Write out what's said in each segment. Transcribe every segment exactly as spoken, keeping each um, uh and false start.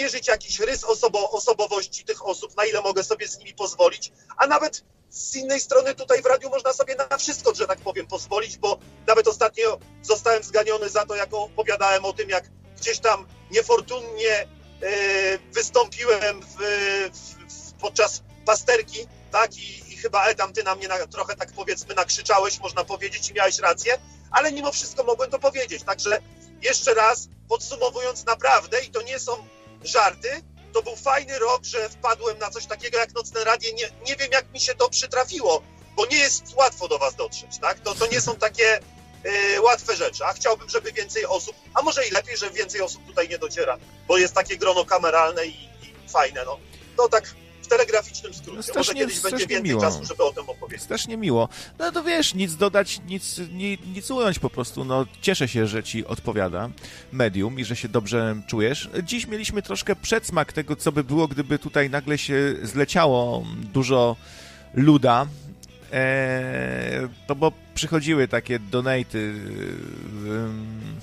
wymierzyć jakiś rys osobo, osobowości tych osób, na ile mogę sobie z nimi pozwolić, a nawet z innej strony tutaj w radiu można sobie na wszystko, że tak powiem, pozwolić, bo nawet ostatnio zostałem zganiony za to, jak opowiadałem o tym, jak gdzieś tam niefortunnie e, wystąpiłem w, w, podczas pasterki, tak, i, i chyba Edam, ty na mnie na, trochę tak powiedzmy nakrzyczałeś, można powiedzieć, i miałeś rację, ale mimo wszystko mogłem to powiedzieć, także jeszcze raz podsumowując, naprawdę, i to nie są żarty, to był fajny rok, że wpadłem na coś takiego jak Nocne Radio. Nie, nie wiem, jak mi się to przytrafiło, bo nie jest łatwo do was dotrzeć, tak? To, to nie są takie y, łatwe rzeczy, a chciałbym, żeby więcej osób, a może i lepiej, że więcej osób tutaj nie dociera, bo jest takie grono kameralne i, i fajne, no. No tak w telegraficznym skrócie. No może kiedyś będzie więcej miło. czasu, żeby o tym opowiedzieć. Strasznie miło. No to wiesz, nic dodać, nic, nic, nic ująć po prostu. No cieszę się, że ci odpowiada medium i że się dobrze czujesz. Dziś mieliśmy troszkę przedsmak tego, co by było, gdyby tutaj nagle się zleciało dużo luda. Eee, to bo przychodziły takie donaty um,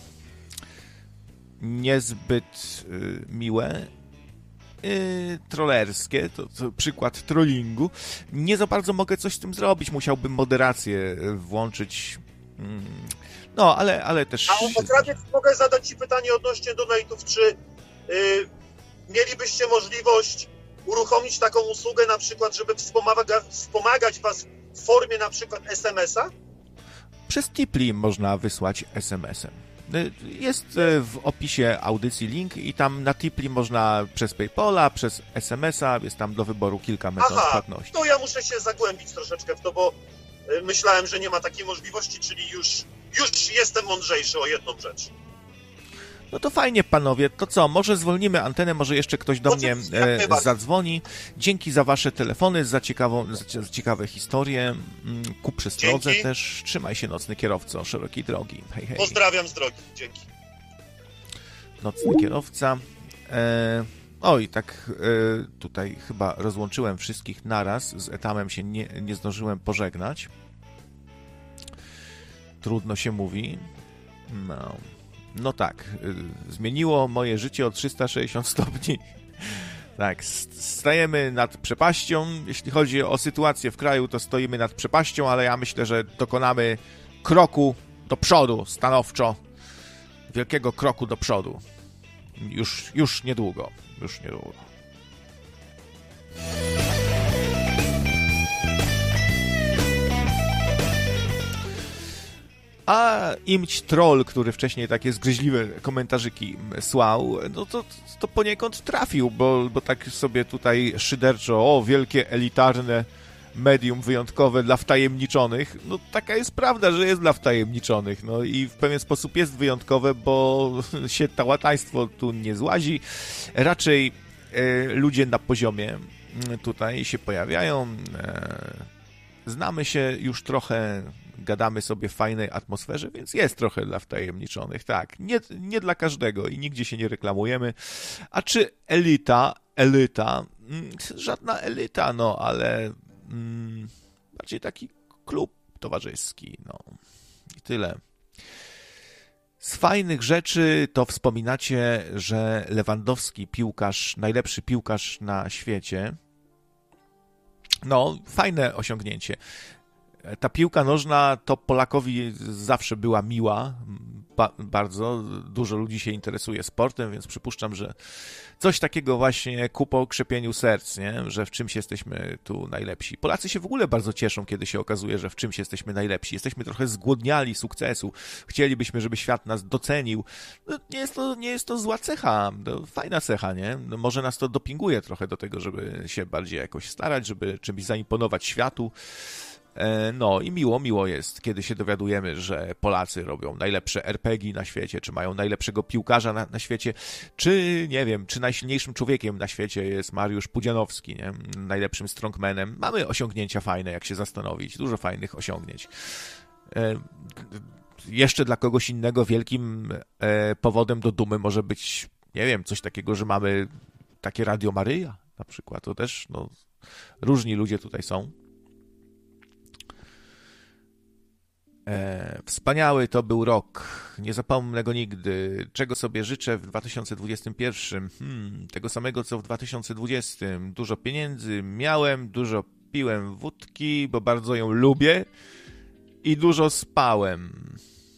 niezbyt y, miłe. Yy, trollerskie, to, to przykład trollingu. Nie za bardzo mogę coś z tym zrobić, musiałbym moderację włączyć. Mm. No, ale, ale też... A Okradiec, mogę zadać ci pytanie odnośnie donate'ów, czy yy, mielibyście możliwość uruchomić taką usługę na przykład, żeby wspomaga, wspomagać was w formie na przykład es em es a? Przez Tipli można wysłać es em esem. Jest w opisie audycji link i tam na Tipli można przez PayPala, przez es em es a, jest tam do wyboru kilka metod Aha, płatności. to ja muszę się zagłębić troszeczkę w to, bo myślałem, że nie ma takiej możliwości, czyli już, już jestem mądrzejszy o jedną rzecz. No to fajnie, panowie. To co, może zwolnimy antenę, może jeszcze ktoś do mnie e, zadzwoni. Dzięki za wasze telefony, za, ciekawą, za, za ciekawe historie. Ku przestrodze Dzięki. też. Trzymaj się, nocny kierowco, szerokiej drogi. Hej, hej. Pozdrawiam z drogi. Dzięki. Nocny kierowca. E, oj, tak e, tutaj chyba rozłączyłem wszystkich naraz. Z Etamem się nie, nie zdążyłem pożegnać. Trudno się mówi. No... No tak, y, zmieniło moje życie o trzysta sześćdziesiąt stopni. Tak, stajemy nad przepaścią. Jeśli chodzi o sytuację w kraju, to stoimy nad przepaścią, ale ja myślę, że dokonamy kroku do przodu, stanowczo. Wielkiego kroku do przodu. Już, już niedługo. Już niedługo. A Imć Troll, który wcześniej takie zgryźliwe komentarzyki słał, no to, to poniekąd trafił, bo, bo tak sobie tutaj szyderczo, o, wielkie elitarne medium wyjątkowe dla wtajemniczonych. No taka jest prawda, że jest dla wtajemniczonych. No i w pewien sposób jest wyjątkowe, bo się tałataństwo tu nie złazi. Raczej e, ludzie na poziomie tutaj się pojawiają. E, znamy się już trochę, gadamy sobie w fajnej atmosferze, więc jest trochę dla wtajemniczonych, tak. Nie, nie dla każdego i nigdzie się nie reklamujemy. A czy elita, elita, żadna elita, no ale mm, bardziej taki klub towarzyski, no i tyle. Z fajnych rzeczy to wspominacie, że Lewandowski, piłkarz, najlepszy piłkarz na świecie, no fajne osiągnięcie. Ta piłka nożna to Polakowi zawsze była miła, ba- bardzo. Dużo ludzi się interesuje sportem, więc przypuszczam, że coś takiego właśnie ku pokrzepieniu serc, nie? Że w czymś jesteśmy tu najlepsi. Polacy się w ogóle bardzo cieszą, kiedy się okazuje, że w czymś jesteśmy najlepsi. Jesteśmy trochę zgłodniali sukcesu. Chcielibyśmy, żeby świat nas docenił. No, nie jest to, nie jest to zła cecha, to fajna cecha, nie? No, może nas to dopinguje trochę do tego, żeby się bardziej jakoś starać, żeby czymś zaimponować światu. No i miło, miło jest, kiedy się dowiadujemy, że Polacy robią najlepsze er pe gie na świecie, czy mają najlepszego piłkarza na, na świecie, czy, nie wiem, czy najsilniejszym człowiekiem na świecie jest Mariusz Pudzianowski, nie? Najlepszym strongmanem. Mamy osiągnięcia fajne, jak się zastanowić, dużo fajnych osiągnięć. E, jeszcze dla kogoś innego wielkim e, powodem do dumy może być, nie wiem, coś takiego, że mamy takie Radio Maryja na przykład, to też, no, różni ludzie tutaj są. E, wspaniały to był rok. Nie zapomnę go nigdy. Czego sobie życzę w dwa tysiące dwudziestym pierwszym? Hmm, tego samego, co w dwa tysiące dwudziestym. Dużo pieniędzy miałem, dużo piłem wódki, bo bardzo ją lubię i dużo spałem.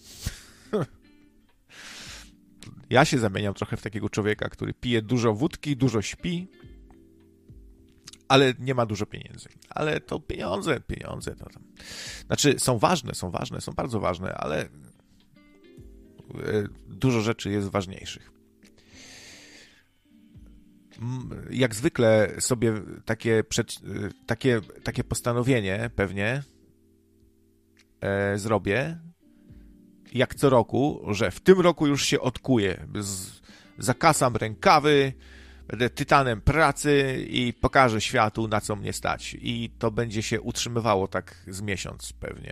Ja się zamieniam trochę w takiego człowieka, który pije dużo wódki, dużo śpi, ale nie ma dużo pieniędzy. Ale to pieniądze, pieniądze to tam. Znaczy, są ważne, są ważne, są bardzo ważne, ale dużo rzeczy jest ważniejszych. Jak zwykle sobie takie, przed, takie, takie postanowienie pewnie e, zrobię, jak co roku, że w tym roku już się odkuję. Z, zakasam rękawy, będę tytanem pracy i pokażę światu, na co mnie stać. I to będzie się utrzymywało tak z miesiąc pewnie.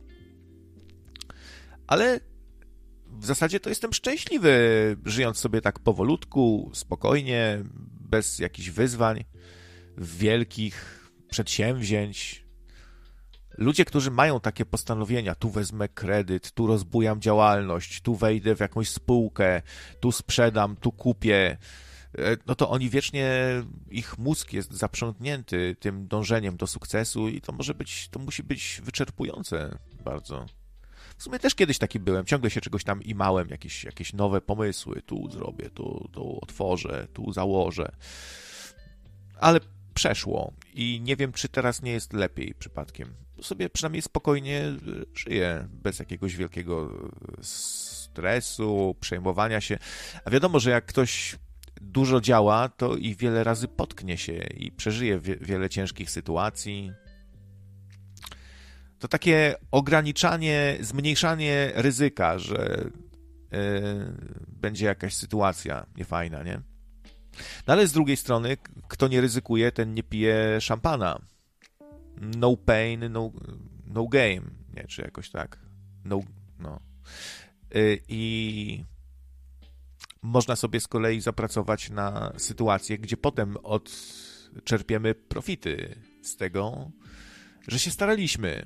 Ale w zasadzie to jestem szczęśliwy, żyjąc sobie tak powolutku, spokojnie, bez jakichś wyzwań, wielkich przedsięwzięć. Ludzie, którzy mają takie postanowienia, tu wezmę kredyt, tu rozbujam działalność, tu wejdę w jakąś spółkę, tu sprzedam, tu kupię, no to oni wiecznie, ich mózg jest zaprzątnięty tym dążeniem do sukcesu i to może być, to musi być wyczerpujące bardzo. W sumie też kiedyś taki byłem, ciągle się czegoś tam imałem, jakieś, jakieś nowe pomysły, tu zrobię, tu, tu otworzę, tu założę, ale przeszło i nie wiem, czy teraz nie jest lepiej przypadkiem. Sobie przynajmniej spokojnie żyję, bez jakiegoś wielkiego stresu, przejmowania się, a wiadomo, że jak ktoś dużo działa, to i wiele razy potknie się i przeżyje wie, wiele ciężkich sytuacji. To takie ograniczanie, zmniejszanie ryzyka, że yy, będzie jakaś sytuacja niefajna, nie? No ale z drugiej strony, kto nie ryzykuje, ten nie pije szampana. No pain, no, no game, nie? Czy jakoś tak. No, no. Yy, I można sobie z kolei zapracować na sytuację, gdzie potem odczerpiemy profity z tego, że się staraliśmy.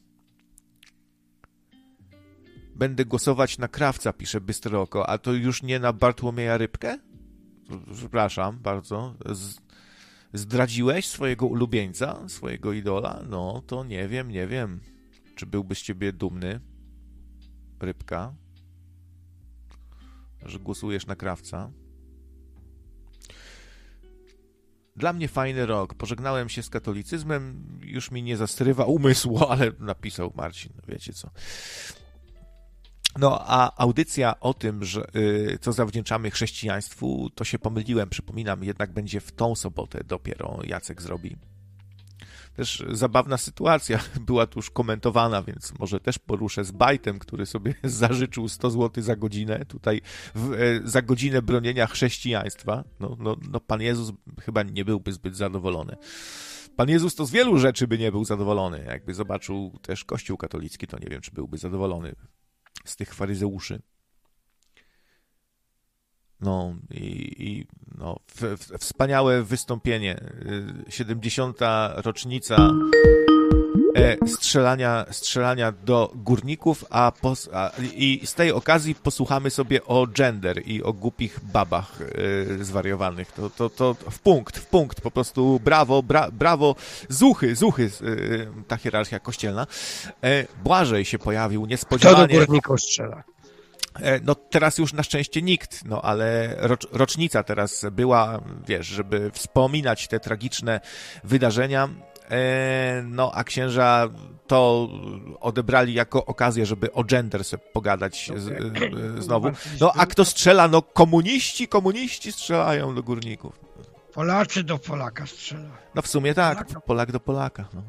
Będę głosować na Krawca, pisze Bystre Oko, a to już nie na Bartłomieja Rybkę? Przepraszam bardzo. Z... Zdradziłeś swojego ulubieńca, swojego idola? No, to nie wiem, nie wiem. Czy byłby z ciebie dumny, Rybka, że głosujesz na Krawca? Dla mnie fajny rok. Pożegnałem się z katolicyzmem, już mi nie zastrywa umysłu, ale napisał Marcin, wiecie co. No, a audycja o tym, że y, co zawdzięczamy chrześcijaństwu, to się pomyliłem, przypominam, jednak będzie w tą sobotę dopiero Jacek zrobi. Też zabawna sytuacja była tu już komentowana, więc może też poruszę z Bajtem, który sobie zażyczył sto złotych za godzinę, tutaj w, e, za godzinę bronienia chrześcijaństwa. No, no, no Pan Jezus chyba nie byłby zbyt zadowolony. Pan Jezus to z wielu rzeczy by nie był zadowolony. Jakby zobaczył też Kościół katolicki, to nie wiem, czy byłby zadowolony z tych faryzeuszy. No i, i no, w, w, wspaniałe wystąpienie. siedemdziesiąta rocznica e, strzelania, strzelania do górników, a, pos, a i z tej okazji posłuchamy sobie o gender i o głupich babach e, zwariowanych. To, to, to w punkt, w punkt, po prostu brawo, bra, brawo, zuchy, zuchy, e, ta hierarchia kościelna. E, Błażej się pojawił niespodziewanie. Kto do górników strzela? No teraz już na szczęście nikt, no ale rocz, rocznica teraz była, wiesz, żeby wspominać te tragiczne wydarzenia, e, no a księża to odebrali jako okazję, żeby o gender sobie pogadać z, e, znowu. No a kto strzela? No komuniści, komuniści strzelają do górników. Polacy do Polaka strzela. No w sumie tak, Polaka. Polak do Polaka, no.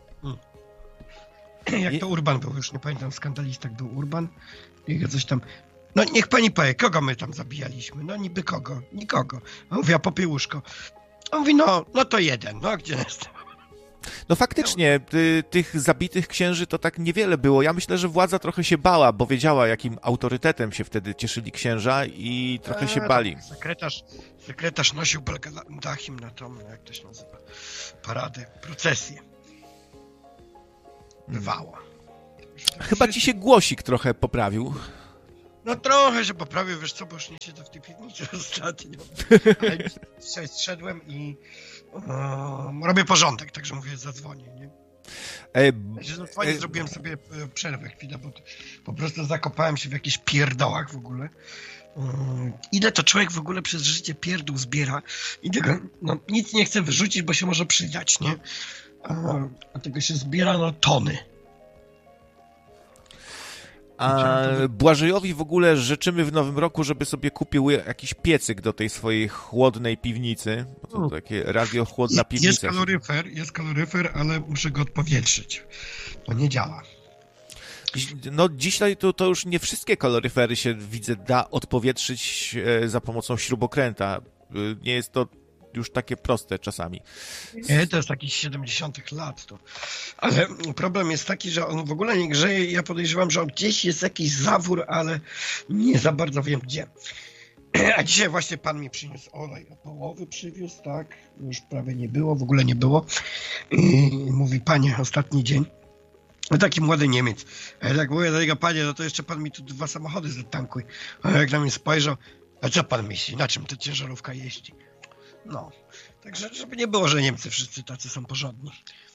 Hmm. Jak to Urban był, już nie pamiętam, skandalistak był Urban. I coś tam, no niech pani powie, kogo my tam zabijaliśmy? No niby kogo? Nikogo. On mówi, a Popiełuszko. On mówi, no, no to jeden, no gdzie jest? No faktycznie, ty, tych zabitych księży to tak niewiele było. Ja myślę, że władza trochę się bała, bo wiedziała, jakim autorytetem się wtedy cieszyli księża i trochę się bali. Sekretarz, sekretarz nosił baldachim na tą, jak to się nazywa, paradę, procesję. Bywało. Chyba ci się głosik trochę poprawił. No trochę się poprawił, wiesz co, bo już nie siedzę w tej piwnicy ostatnio. Ale dzisiaj zszedłem i um, robię porządek, także mówię, zadzwonię, nie? E, Ja zadzwonię, e, zrobiłem sobie przerwę chwilę, bo po prostu zakopałem się w jakichś pierdołach w ogóle. Um, ile to człowiek w ogóle przez życie pierdół zbiera i tego, no, nic nie chce wyrzucić, bo się może przydać, nie? A, a tego się zbiera, no, tony. A Błażejowi w ogóle życzymy w nowym roku, żeby sobie kupił jakiś piecyk do tej swojej chłodnej piwnicy. Bo to takie radiochłodna piwnica. Jest kaloryfer, jest kaloryfer, ale muszę go odpowietrzyć. To nie działa. No dzisiaj to, to już nie wszystkie kaloryfery się, widzę, da odpowietrzyć za pomocą śrubokręta. Nie jest to już takie proste czasami. Nie, to jest takich siedemdziesiątych lat. To. Ale problem jest taki, że on w ogóle nie grzeje. Ja podejrzewam, że gdzieś jest jakiś zawór, ale nie za bardzo wiem gdzie. A dzisiaj właśnie pan mi przyniósł olej opałowy, przywiózł, tak? Już prawie nie było, w ogóle nie było. I mówi, panie, ostatni dzień. No taki młody Niemiec. A ja tak mówię do niego, panie, no to jeszcze pan mi tu dwa samochody zatankuj. A jak na mnie spojrzał, a co pan myśli, na czym ta ciężarówka jeździ? No, także żeby nie było, że Niemcy wszyscy tacy są porządni.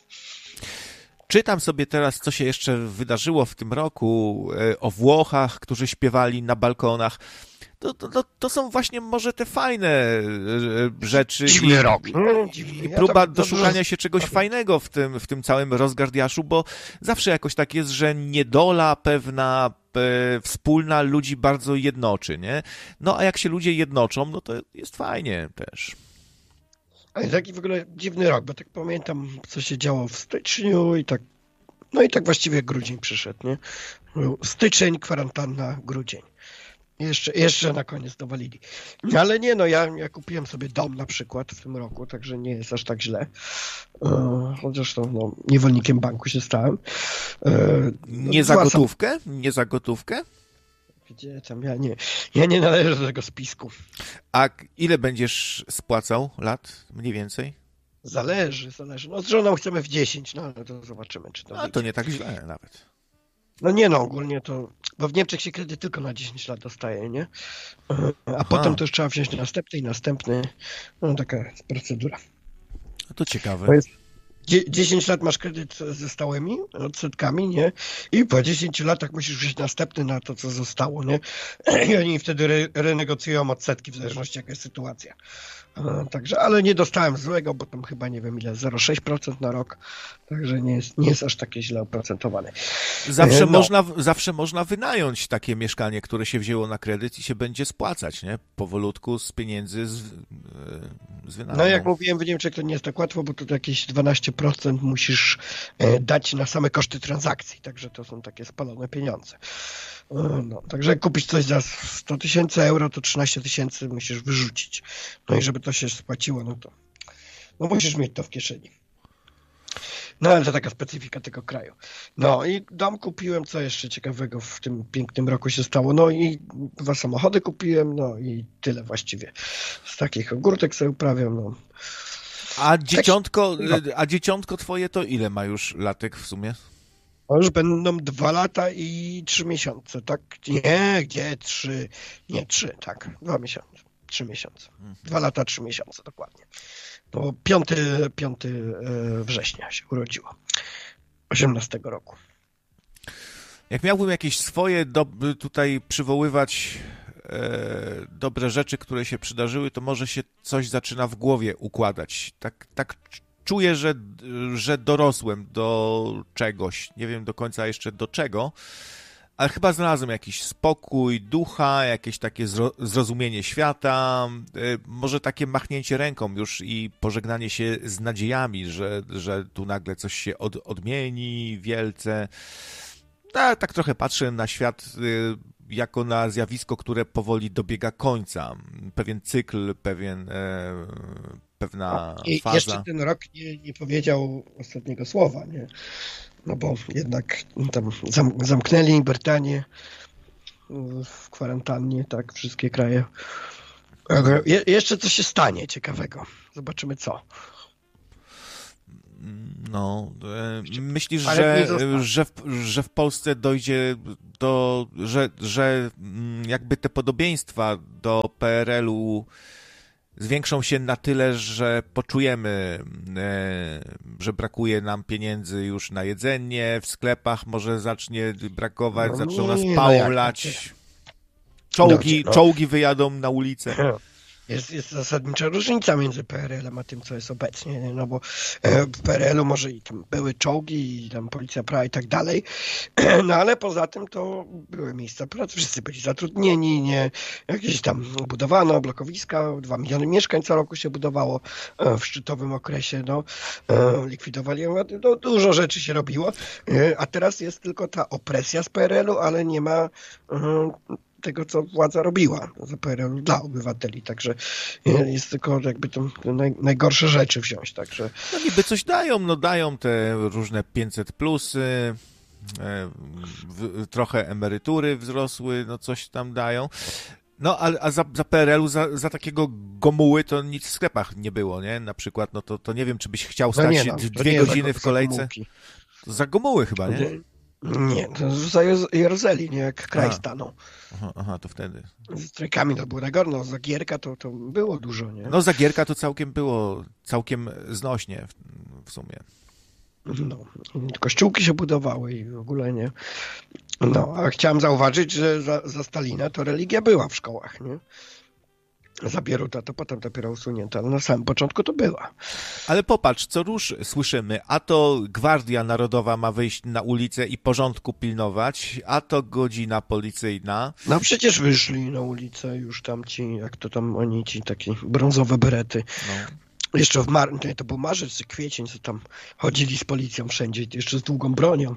Czytam sobie teraz, co się jeszcze wydarzyło w tym roku, o Włochach, którzy śpiewali na balkonach. To, to, to są właśnie może te fajne rzeczy. Dziwny i, rok. I, No, dziwny. i próba ja doszukania dużo... się czegoś fajnego w tym, w tym całym rozgardiaszu, bo zawsze jakoś tak jest, że niedola pewna e, wspólna ludzi bardzo jednoczy, nie? No a jak się ludzie jednoczą, no to jest fajnie też. Ale taki w ogóle dziwny rok, bo tak pamiętam, co się działo w styczniu i tak, no i tak właściwie grudzień przyszedł, nie? Styczeń, kwarantanna, grudzień. Jeszcze, jeszcze na koniec dowalili. Ale nie, no ja, ja kupiłem sobie dom na przykład w tym roku, także nie jest aż tak źle. E, chociaż to no, niewolnikiem banku się stałem. E, no, nie za gotówkę? Sam... Nie za gotówkę? Gdzie tam? Ja nie, ja nie należę do tego spisku. A ile będziesz spłacał lat mniej więcej? Zależy, zależy. No z żoną chcemy w dziesięć, no ale to zobaczymy, czy to A to nie tak źle nawet. No nie no, ogólnie to, bo w Niemczech się kredyt tylko na dziesięć lat dostaje, nie? A Aha. potem to już trzeba wziąć następny i następny. No taka jest procedura. No to ciekawe. To jest dziesięć lat masz kredyt ze stałymi odsetkami, nie? I po dziesięciu latach musisz wziąć następny na to, co zostało, nie? I oni wtedy re renegocjują odsetki w zależności jaka jest sytuacja. Także, ale nie dostałem złego, bo tam chyba nie wiem ile, zero przecinek sześć procent na rok, także nie jest, nie jest aż takie źle oprocentowane. Zawsze, no. można, zawsze można wynająć takie mieszkanie, które się wzięło na kredyt i się będzie spłacać, nie? Powolutku z pieniędzy z, z wynajmu. No jak mówiłem, w Niemczech to nie jest tak łatwo, bo to jakieś dwanaście procent musisz dać na same koszty transakcji, także to są takie spalone pieniądze. No, także jak kupisz coś za sto tysięcy euro, to trzynaście tysięcy musisz wyrzucić. No i żeby to się spłaciło, no to no musisz mieć to w kieszeni. No ale to taka specyfika tego kraju. No i dom kupiłem, co jeszcze ciekawego w tym pięknym roku się stało. No i dwa samochody kupiłem, no i tyle właściwie. Z takich ogórtek sobie uprawiam, no. A dzieciątko, a dzieciątko twoje to ile ma już latek w sumie? No już będą dwa lata i trzy miesiące, tak? Nie, gdzie trzy? Nie, trzy, tak. Dwa miesiące, trzy miesiące. Dwa lata, trzy miesiące, dokładnie. To piątego września się urodziło. osiemnastego roku. Jak miałbym jakieś swoje do, tutaj przywoływać e, dobre rzeczy, które się przydarzyły, to może się coś zaczyna w głowie układać. Tak, tak czuję, że, że dorosłem do czegoś. Nie wiem do końca jeszcze do czego, ale chyba znalazłem jakiś spokój ducha, jakieś takie zrozumienie świata, może takie machnięcie ręką już i pożegnanie się z nadziejami, że, że tu nagle coś się od, odmieni wielce. Ja tak trochę patrzę na świat jako na zjawisko, które powoli dobiega końca. Pewien cykl, pewien, e, pewna no, i faza. Jeszcze ten rok nie, nie powiedział ostatniego słowa, nie? No bo jednak tam zam, zamknęli Brytanię w kwarantannie, tak, wszystkie kraje. Je, jeszcze coś się stanie ciekawego. Zobaczymy co. No, myślisz, że, że, w, że w Polsce dojdzie do, że, że jakby te podobieństwa do P R L-u zwiększą się na tyle, że poczujemy, że brakuje nam pieniędzy już na jedzenie, w sklepach może zacznie brakować, no zaczną nie, nas no pałać, czołgi, no. czołgi wyjadą na ulicę. Jest, jest zasadnicza różnica między P R L-em a tym, co jest obecnie, no bo w P R L-u może i tam były czołgi, i tam policja prawa i tak dalej, no ale poza tym to były miejsca pracy, wszyscy byli zatrudnieni, nie, jakieś tam budowano blokowiska, dwa miliony mieszkań co roku się budowało w szczytowym okresie, no, likwidowali, no, dużo rzeczy się robiło, a teraz jest tylko ta opresja z P R L-u, ale nie ma tego, co władza robiła za P R L-u dla obywateli, także jest tylko jakby to naj, najgorsze rzeczy wziąć, także... No niby coś dają, no dają te różne pięćset plusy, e, w, trochę emerytury wzrosły, no coś tam dają, no a, a za, za P R L-u, za, za takiego Gomuły to nic w sklepach nie było, nie? Na przykład, no to, to nie wiem, czy byś chciał stać no nie, no, dwie godziny w kolejce. Za Gomuły chyba, nie? Nie, to za Jerozoli, nie, jak kraj aha. stanął. Aha, aha, to wtedy. Z trójkami to było najgorsze, no za Gierka to, to było dużo, nie? No za Gierka to całkiem było, całkiem znośnie w, w sumie. No, kościółki się budowały i w ogóle nie. No, a chciałem zauważyć, że za, za Stalina to religia była w szkołach, nie? Za Bieruta to potem dopiero usunięto, ale na samym początku to była. Ale popatrz, co rusz słyszymy, a to Gwardia Narodowa ma wyjść na ulicę i porządku pilnować, a to godzina policyjna. No przecież wyszli na ulicę już tam ci, jak to tam oni, ci takie brązowe berety. No. Jeszcze w mar... to był marzec czy kwiecień, co tam chodzili z policją wszędzie, jeszcze z długą bronią.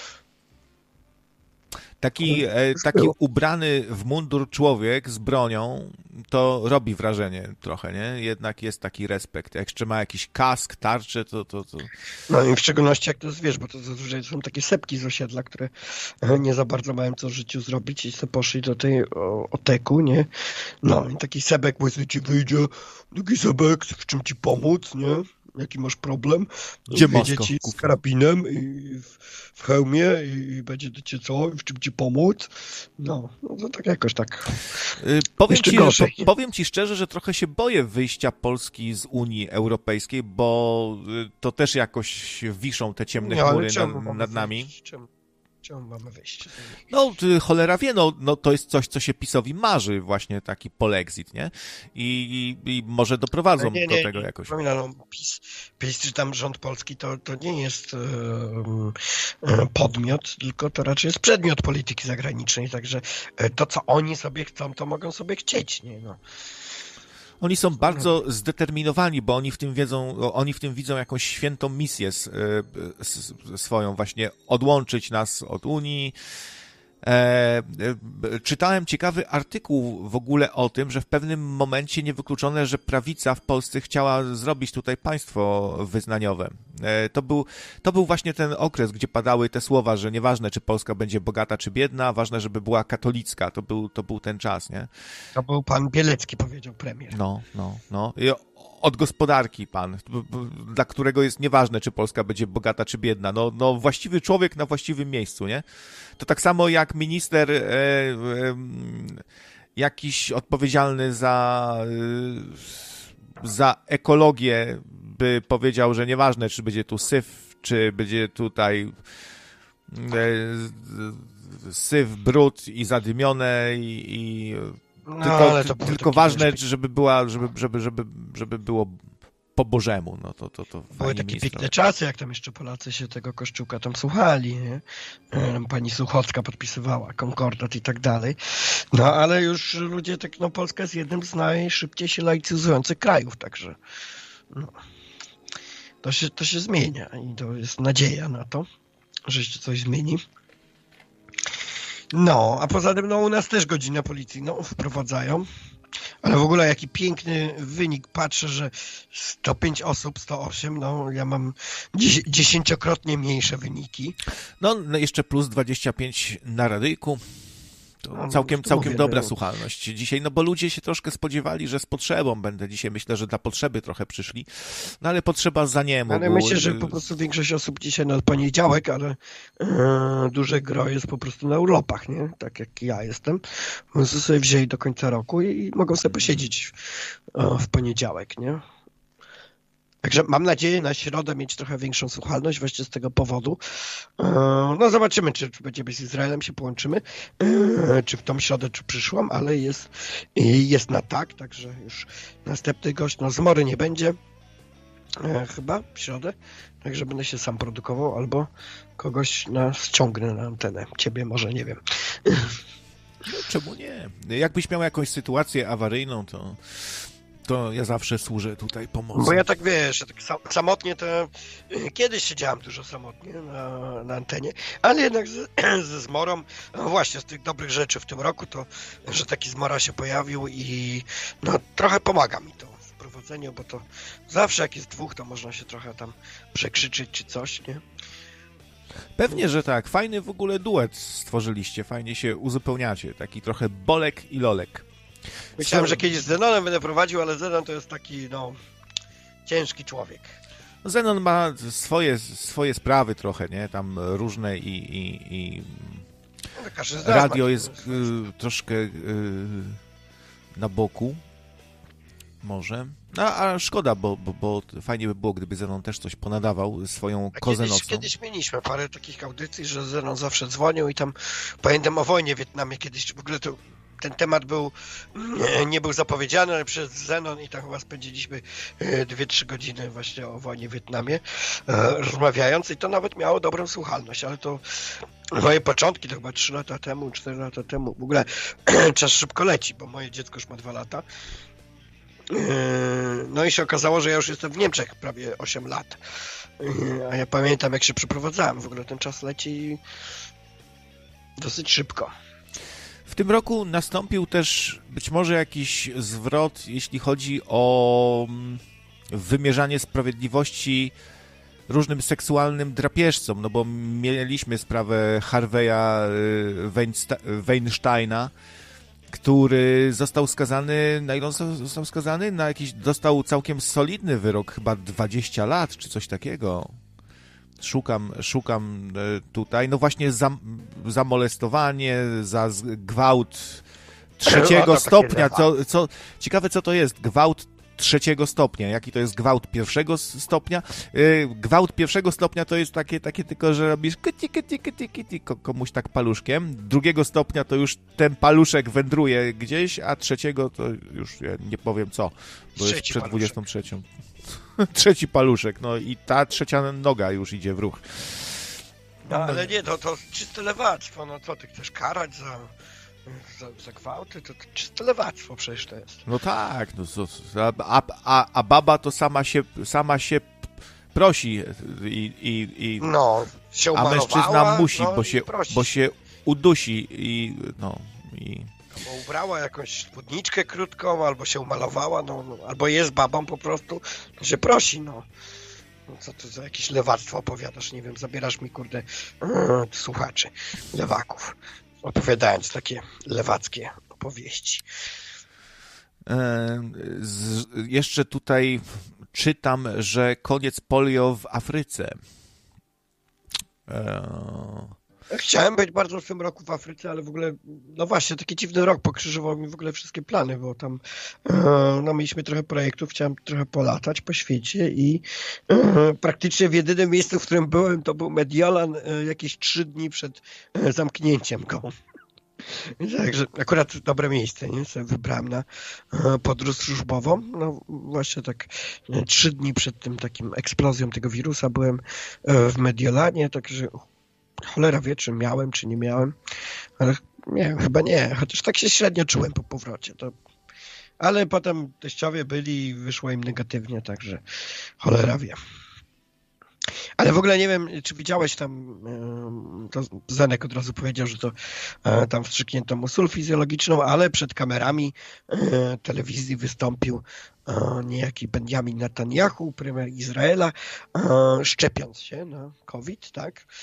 Taki, e, taki ubrany w mundur człowiek z bronią, to robi wrażenie trochę, nie? Jednak jest taki respekt. Jak jeszcze ma jakiś kask, tarczę, to... to, to... No i w szczególności jak to jest, wiesz, bo to zazwyczaj są takie sepki z osiedla, które nie za bardzo mają co w życiu zrobić i sobie poszli do tej o, oteku, nie? No i taki sebek, bo ci wyjdzie, taki sebek, w czym ci pomóc, nie? Jaki masz problem? Gdzie wyjdzie ci z karabinem i w, w hełmie i będzie do cię co? W czym ci pomóc? No, no to tak jakoś tak. Yy, powiem, ci, po, powiem ci szczerze, że trochę się boję wyjścia Polski z Unii Europejskiej, bo to też jakoś wiszą te ciemne Nie, chmury nad, nad nami. Czemu? Czemu mamy wyjść? No, cholera wie, no, no to jest coś, co się PiS-owi marzy, właśnie taki polexit, nie? I, i, i może doprowadzą no nie, nie, do tego nie, jakoś. Nie, no, PiS, PiS czy tam rząd polski to, to nie jest e, podmiot, tylko to raczej jest przedmiot polityki zagranicznej, także to, co oni sobie chcą, to mogą sobie chcieć, nie? No. Oni są bardzo zdeterminowani, bo oni w tym wiedzą, oni w tym widzą jakąś świętą misję swoją, właśnie odłączyć nas od Unii. E, czytałem ciekawy artykuł w ogóle o tym, że w pewnym momencie niewykluczone, że prawica w Polsce chciała zrobić tutaj państwo wyznaniowe. E, to był, to był właśnie ten okres, gdzie padały te słowa, że nieważne, czy Polska będzie bogata, czy biedna, ważne, żeby była katolicka. To był, to był ten czas, nie? To był pan Bielecki, powiedział premier. No, no, no. I od gospodarki pan, dla którego jest nieważne, czy Polska będzie bogata, czy biedna. No, no właściwy człowiek na właściwym miejscu, nie? To tak samo jak minister e, e, jakiś odpowiedzialny za, e, za ekologię by powiedział, że nieważne, czy będzie tu syf, czy będzie tutaj e, syf, brud i zadymione i, i no, tylko, ale to tylko ważne, żeby była, żeby, żeby, żeby, żeby było po Bożemu, no to to, to były takie piękne czasy, jak tam jeszcze Polacy się tego Kościółka tam słuchali, nie? Pani Suchocka podpisywała konkordat i tak dalej. No ale już ludzie tak, no Polska jest jednym z najszybciej się laicyzujących krajów, także no, to się, to się zmienia i to jest nadzieja na to, że się coś zmieni. No, a poza tym no u nas też godzinę policyjną wprowadzają. Ale w ogóle jaki piękny wynik. Patrzę, że sto pięć osób, sto osiem, no ja mam dziesięciokrotnie mniejsze wyniki. No jeszcze plus dwadzieścia pięć na radyjku. to No, całkiem, to całkiem mówię, dobra no. słuchalność dzisiaj, no bo ludzie się troszkę spodziewali, że z potrzebą będę dzisiaj, myślę, że dla potrzeby trochę przyszli, no ale potrzeba za niemu. Ale myślę, że po prostu większość osób dzisiaj na poniedziałek, ale e, duże gro jest po prostu na urlopach, nie? Tak jak ja jestem. Więc sobie wzięli do końca roku i mogą sobie posiedzieć e, w poniedziałek, nie? Także mam nadzieję na środę mieć trochę większą słuchalność właśnie z tego powodu. No zobaczymy, czy, czy będziemy z Izraelem się połączymy, czy w tą środę, czy przyszłą, ale jest, jest na tak, także już następny gość, no zmory nie będzie, chyba w środę, także będę się sam produkował, albo kogoś na, ściągnę na antenę. Ciebie może, nie wiem. No, czemu nie? Jakbyś miał jakąś sytuację awaryjną, to... to ja zawsze służę tutaj pomocą. Bo ja tak, wiesz, ja tak sam, samotnie to... Kiedyś siedziałem dużo samotnie na, na antenie, ale jednak z, ze zmorą, no właśnie, z tych dobrych rzeczy w tym roku, to, że taki zmora się pojawił i no trochę pomaga mi to w prowadzeniu, bo to zawsze jak jest dwóch, to można się trochę tam przekrzyczeć czy coś, nie? Pewnie, że tak. Fajny w ogóle duet stworzyliście, fajnie się uzupełniacie. Taki trochę Bolek i Lolek. Myślałem, że kiedyś z Zenonem będę prowadził, ale Zenon to jest taki, no, ciężki człowiek. Zenon ma swoje, swoje sprawy trochę, nie? Tam różne i, i, i... No, radio jest y, troszkę y, na boku. Może. No, a szkoda, bo, bo, bo fajnie by było, gdyby Zenon też coś ponadawał swoją a kozę kiedyś, nocną. Kiedyś mieliśmy parę takich audycji, że Zenon zawsze dzwonił i tam pamiętam o wojnie w Wietnamie kiedyś, w ogóle to ten temat był, nie, nie był zapowiedziany, ale przez Zenon i tam chyba spędziliśmy dwie trzy godziny właśnie o wojnie w Wietnamie e, rozmawiając i to nawet miało dobrą słuchalność, ale to moje początki to chyba trzy lata temu, cztery lata temu, w ogóle czas szybko leci, bo moje dziecko już ma dwa lata. No i się okazało, że ja już jestem w Niemczech prawie osiem lat. A ja pamiętam, jak się przeprowadzałem. W ogóle ten czas leci dosyć szybko. W tym roku nastąpił też być może jakiś zwrot, jeśli chodzi o wymierzanie sprawiedliwości różnym seksualnym drapieżcom, no bo mieliśmy sprawę Harvey'a Weinsteina, który został skazany, na ile on został skazany? Na jakiś, dostał całkiem solidny wyrok, chyba dwadzieścia lat, czy coś takiego. Szukam, szukam tutaj, no właśnie za, za molestowanie, za gwałt trzeciego no, stopnia, co, co, ciekawe co to jest, gwałt trzeciego stopnia, jaki to jest gwałt pierwszego stopnia. Yy, gwałt pierwszego stopnia to jest takie, takie tylko, że robisz kyci, kyci, kyci, kyci, komuś tak paluszkiem. Drugiego stopnia to już ten paluszek wędruje gdzieś, a trzeciego to już ja nie powiem co, bo Trzeci jest przed paluszek. dwudziestą trzecią. Trzeci paluszek, no i ta trzecia noga już idzie w ruch. No ale nie, to, to czyste lewactwo, no co ty chcesz karać za... Za, za gwałty, to, to czyste lewactwo przecież to jest. No tak, no, a, a, a baba to sama się, sama się prosi i, i, i no, się a mężczyzna musi, no, bo, się, bo się udusi i no i... Albo ubrała jakąś spódniczkę krótką, albo się umalowała, no, no albo jest babą po prostu, to się prosi, no. No co to za jakieś lewactwo opowiadasz, nie wiem, zabierasz mi kurde yy, słuchaczy, lewaków. Opowiadając takie lewackie opowieści. E, z, jeszcze tutaj czytam, że koniec polio w Afryce. E... Chciałem być bardzo w tym roku w Afryce, ale w ogóle, no właśnie, taki dziwny rok pokrzyżował mi w ogóle wszystkie plany, bo tam no, mieliśmy trochę projektów, chciałem trochę polatać po świecie i praktycznie w jedynym miejscu, w którym byłem, to był Mediolan jakieś trzy dni przed zamknięciem go. Także akurat dobre miejsce, nie? Sobie wybrałem na podróż służbową. No właśnie tak trzy dni przed tym takim eksplozją tego wirusa byłem w Mediolanie, także cholera wie, czy miałem, czy nie miałem, ale nie wiem, chyba nie, chociaż tak się średnio czułem po powrocie, to... ale potem teściowie byli i wyszło im negatywnie, także cholera wie. Ale w ogóle nie wiem, czy widziałeś tam, to Zenek od razu powiedział, że to tam wstrzyknięto mu sól fizjologiczną, ale przed kamerami telewizji wystąpił niejaki Benjamin Netanyahu, premier Izraela, szczepiąc się na COVID, tak?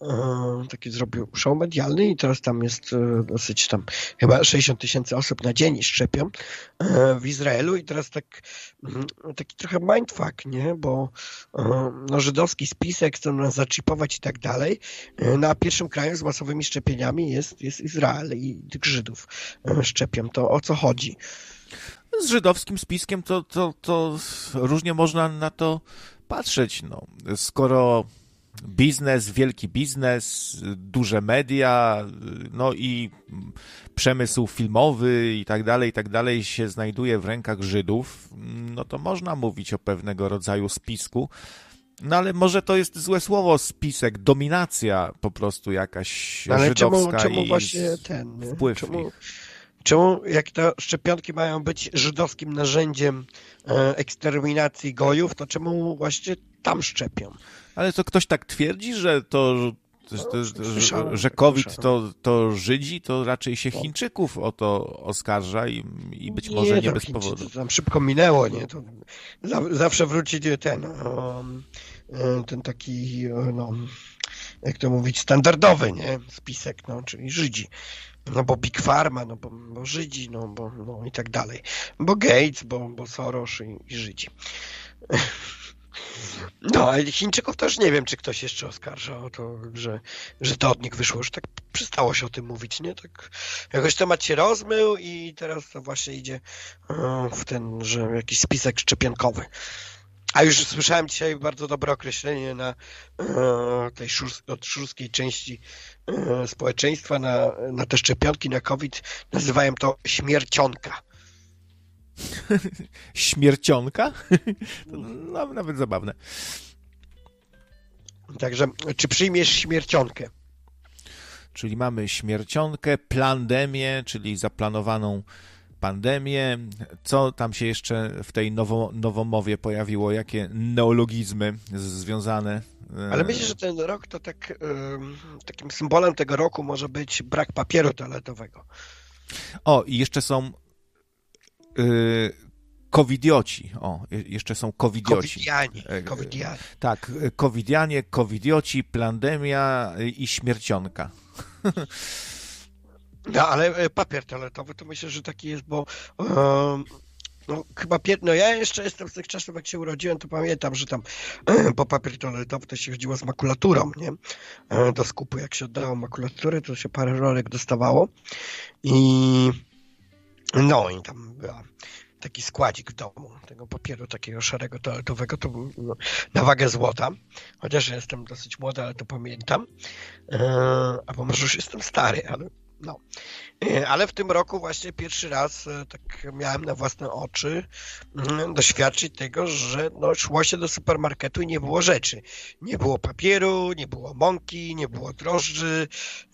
e, taki zrobił show medialny i teraz tam jest e, dosyć tam, chyba sześćdziesiąt tysięcy osób na dzień szczepią e, w Izraelu i teraz tak m, taki trochę mindfuck, nie, bo e, no, żydowski spisek chcą nas zaczipować i tak dalej, e, no a pierwszym krajem z masowymi szczepieniami jest, jest Izrael i tych Żydów e, szczepią. To o co chodzi? Z żydowskim spiskiem to, to, to różnie można na to patrzeć. No. Skoro biznes, wielki biznes, duże media, no i przemysł filmowy i tak dalej, i tak dalej się znajduje w rękach Żydów, no to można mówić o pewnego rodzaju spisku. No ale może to jest złe słowo, spisek, dominacja po prostu jakaś ale żydowska czemu, czemu i właśnie ten, nie? wpływ czemu, ich. Czemu, jak te szczepionki mają być żydowskim narzędziem e, eksterminacji gojów, to czemu właśnie tam szczepią? Ale to ktoś tak twierdzi, że to, to, to, że, że COVID to, to Żydzi, to raczej się Chińczyków o to oskarża i, i być może nie, nie bez powodu. To tam szybko minęło, nie? To za, zawsze wróci ten, um, ten taki, no, jak to mówić, standardowy, nie? Spisek, no, czyli Żydzi. No bo Big Pharma, no bo, bo Żydzi, no bo no i tak dalej. Bo Gates, bo, bo Soros i, i Żydzi. No, ale Chińczyków też nie wiem, czy ktoś jeszcze oskarża o to, że, że to od nich wyszło. Już tak przestało się o tym mówić, nie? Tak jakoś temat się rozmył i teraz to właśnie idzie w ten, że jakiś spisek szczepionkowy. A już słyszałem dzisiaj bardzo dobre określenie na e, tej szurs, od szurskiej części e, społeczeństwa na, na te szczepionki na COVID. Nazywają to śmiercionka. Śmiercionka? No, nawet zabawne. Także, czy przyjmiesz śmiercionkę? Czyli mamy śmiercionkę, plandemię, czyli zaplanowaną pandemię. Co tam się jeszcze w tej nowo, nowomowie pojawiło? Jakie neologizmy związane? Ale myślę, że ten rok to tak, takim symbolem tego roku może być brak papieru toaletowego. O, i jeszcze są yy, covidioci. O, jeszcze są covidioci. Covidianie. Covidianie. Tak, covidianie, covidioci, pandemia i śmiercionka. No, ale papier toaletowy to myślę, że taki jest, bo um, no, chyba pier... no ja jeszcze jestem z tych czasów, jak się urodziłem, to pamiętam, że tam po papier toaletowy to się chodziło z makulaturą, nie? Do skupu, jak się oddało makulaturę, to się parę rolek dostawało i no i tam była taki składzik w domu tego papieru takiego szarego toaletowego, to był no, na wagę złota, chociaż ja jestem dosyć młody, ale to pamiętam, eee, albo może już jestem stary, ale no. Ale w tym roku właśnie pierwszy raz tak miałem na własne oczy doświadczyć tego, że no, szło się do supermarketu i nie było rzeczy. Nie było papieru, nie było mąki, nie było drożdży,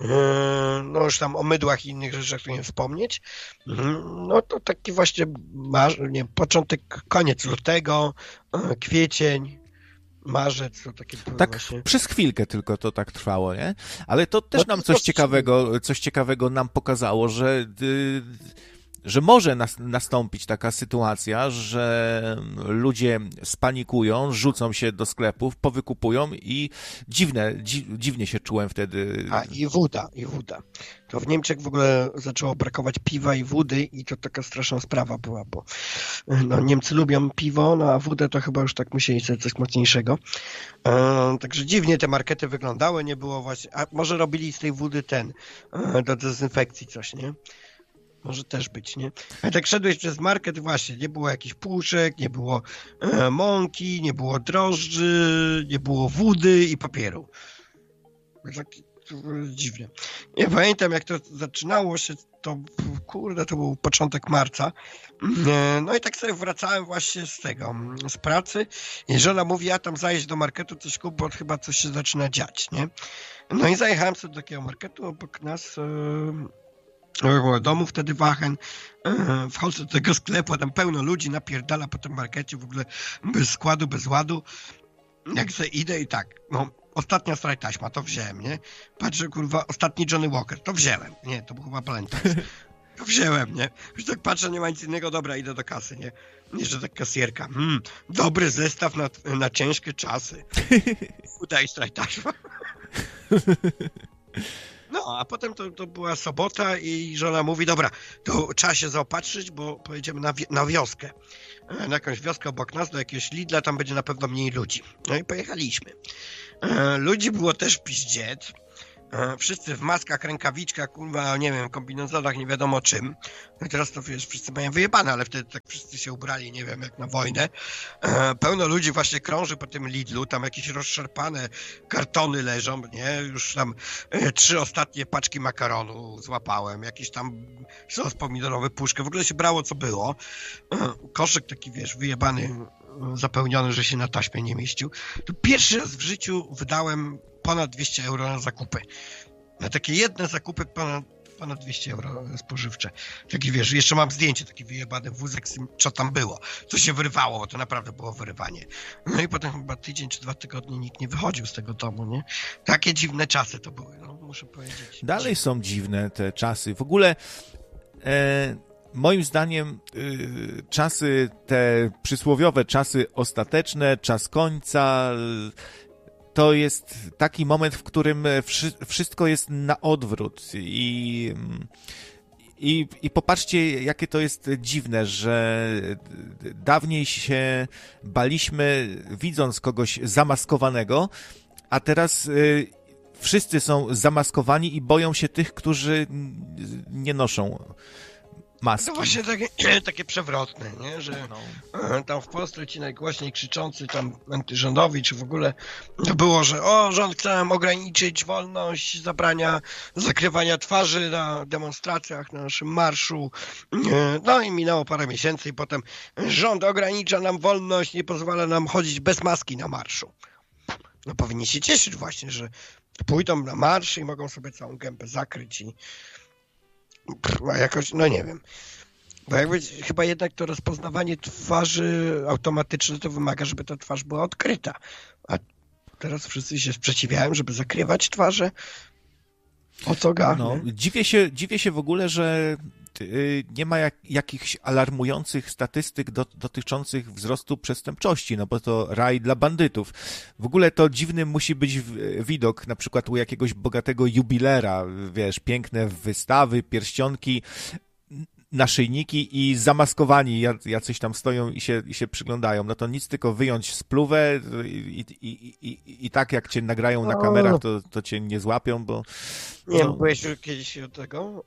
no już tam o mydłach i innych rzeczach tu nie wspomnieć. No to taki właśnie nie, początek, koniec lutego, kwiecień, marzec, to takie tak właśnie... przez chwilkę tylko to tak trwało, nie? Ale to też no, nam coś ciekawego, coś ciekawego nam pokazało, że, y, że może nas, nastąpić taka sytuacja, że ludzie spanikują, rzucą się do sklepów, powykupują i dziwne, dzi, dziwnie się czułem wtedy. A i woda, i woda. To w Niemczech w ogóle zaczęło brakować piwa i wody i to taka straszna sprawa była, bo no, Niemcy lubią piwo, no a wódę to chyba już tak musieli sobie coś mocniejszego. E, także dziwnie te markety wyglądały, nie było właśnie, a może robili z tej wody ten, e, do dezynfekcji coś, nie? Może też być, nie? A tak szedłeś przez market, właśnie, nie było jakichś puszek, nie było e, mąki, nie było drożdży, nie było wody i papieru. Tak dziwnie. Ja pamiętam, jak to zaczynało się, to kurde, to był początek marca. No i tak sobie wracałem właśnie z tego, z pracy i żona mówi, ja tam zajść do marketu, coś kup, bo chyba coś się zaczyna dziać, nie? No i zajechałem sobie do takiego marketu obok nas, e, domu wtedy Wachen, e, wchodzę do tego sklepu, a tam pełno ludzi napierdala po tym markecie, w ogóle bez składu, bez ładu. Jak sobie idę i tak, no ostatnia straj taśma, to wziąłem, nie? Patrzę, kurwa, ostatni Johnny Walker, to wziąłem. Nie, to był chyba Blentex. To wziąłem, nie? Już tak patrzę, nie ma nic innego, dobra, idę do kasy, nie? Jeszcze tak kasjerka. Hmm, dobry zestaw na, na ciężkie czasy. Udaj straj taśma. No, a potem to, to była sobota i żona mówi, dobra, to trzeba się zaopatrzyć, bo pojedziemy na, wi- na wioskę. Na jakąś wioskę obok nas, do jakiegoś Lidla, tam będzie na pewno mniej ludzi. No i pojechaliśmy. E, ludzi było też piździet. E, wszyscy w maskach, rękawiczkach, kurwa, nie wiem, kombinezonach, nie wiadomo czym. No i teraz to wiesz, wszyscy mają wyjebane, ale wtedy tak wszyscy się ubrali, nie wiem, jak na wojnę. E, pełno ludzi właśnie krąży po tym Lidlu, tam jakieś rozszarpane kartony leżą, nie? Już tam e, trzy ostatnie paczki makaronu złapałem, jakiś tam sos pomidorowy, puszkę, w ogóle się brało co było. E, koszyk taki, wiesz, wyjebany, zapełniony, że się na taśmie nie mieścił. To pierwszy raz w życiu wydałem ponad dwieście euro na zakupy. Na takie jedne zakupy ponad, ponad dwieście euro spożywcze. Taki wiesz, jeszcze mam zdjęcie, taki wyjebany wózek, z tym, co tam było. Co się wyrywało, bo to naprawdę było wyrywanie. No i potem chyba tydzień czy dwa tygodnie nikt nie wychodził z tego domu, nie? Takie dziwne czasy to były, no muszę powiedzieć. Dalej są dziwne te czasy. W ogóle e, moim zdaniem e, czasy te przysłowiowe, czasy ostateczne, czas końca, to jest taki moment, w którym wszy, wszystko jest na odwrót i, i, i popatrzcie, jakie to jest dziwne, że dawniej się baliśmy, widząc kogoś zamaskowanego, a teraz y, wszyscy są zamaskowani i boją się tych, którzy nie noszą maski. To właśnie takie, takie przewrotne, nie? Że no. Tam w Polsce ci najgłośniej krzyczący tam antyrządowi, czy w ogóle to było, że o, rząd chce nam ograniczyć wolność zabrania zakrywania twarzy na demonstracjach, na naszym marszu. No i minęło parę miesięcy i potem rząd ogranicza nam wolność, nie pozwala nam chodzić bez maski na marszu. No powinni się cieszyć właśnie, że pójdą na marsz i mogą sobie całą gębę zakryć i a jakoś, no nie wiem. Bo jakby chyba jednak to rozpoznawanie twarzy automatyczne to wymaga, żeby ta twarz była odkryta. A teraz wszyscy się sprzeciwiają, żeby zakrywać twarze. O co gada? No, dziwię się, dziwię się w ogóle, że nie ma jak, jakichś alarmujących statystyk do, dotyczących wzrostu przestępczości, no bo to raj dla bandytów. W ogóle to dziwny musi być widok, na przykład u jakiegoś bogatego jubilera, wiesz, piękne wystawy, pierścionki, naszyjniki i zamaskowani jacyś tam stoją i się, i się przyglądają. No to nic, tylko wyjąć spluwę i, i, i, i, i tak jak cię nagrają na kamerach, to, to cię nie złapią, bo... Nie no. byłeś już kiedyś od tego?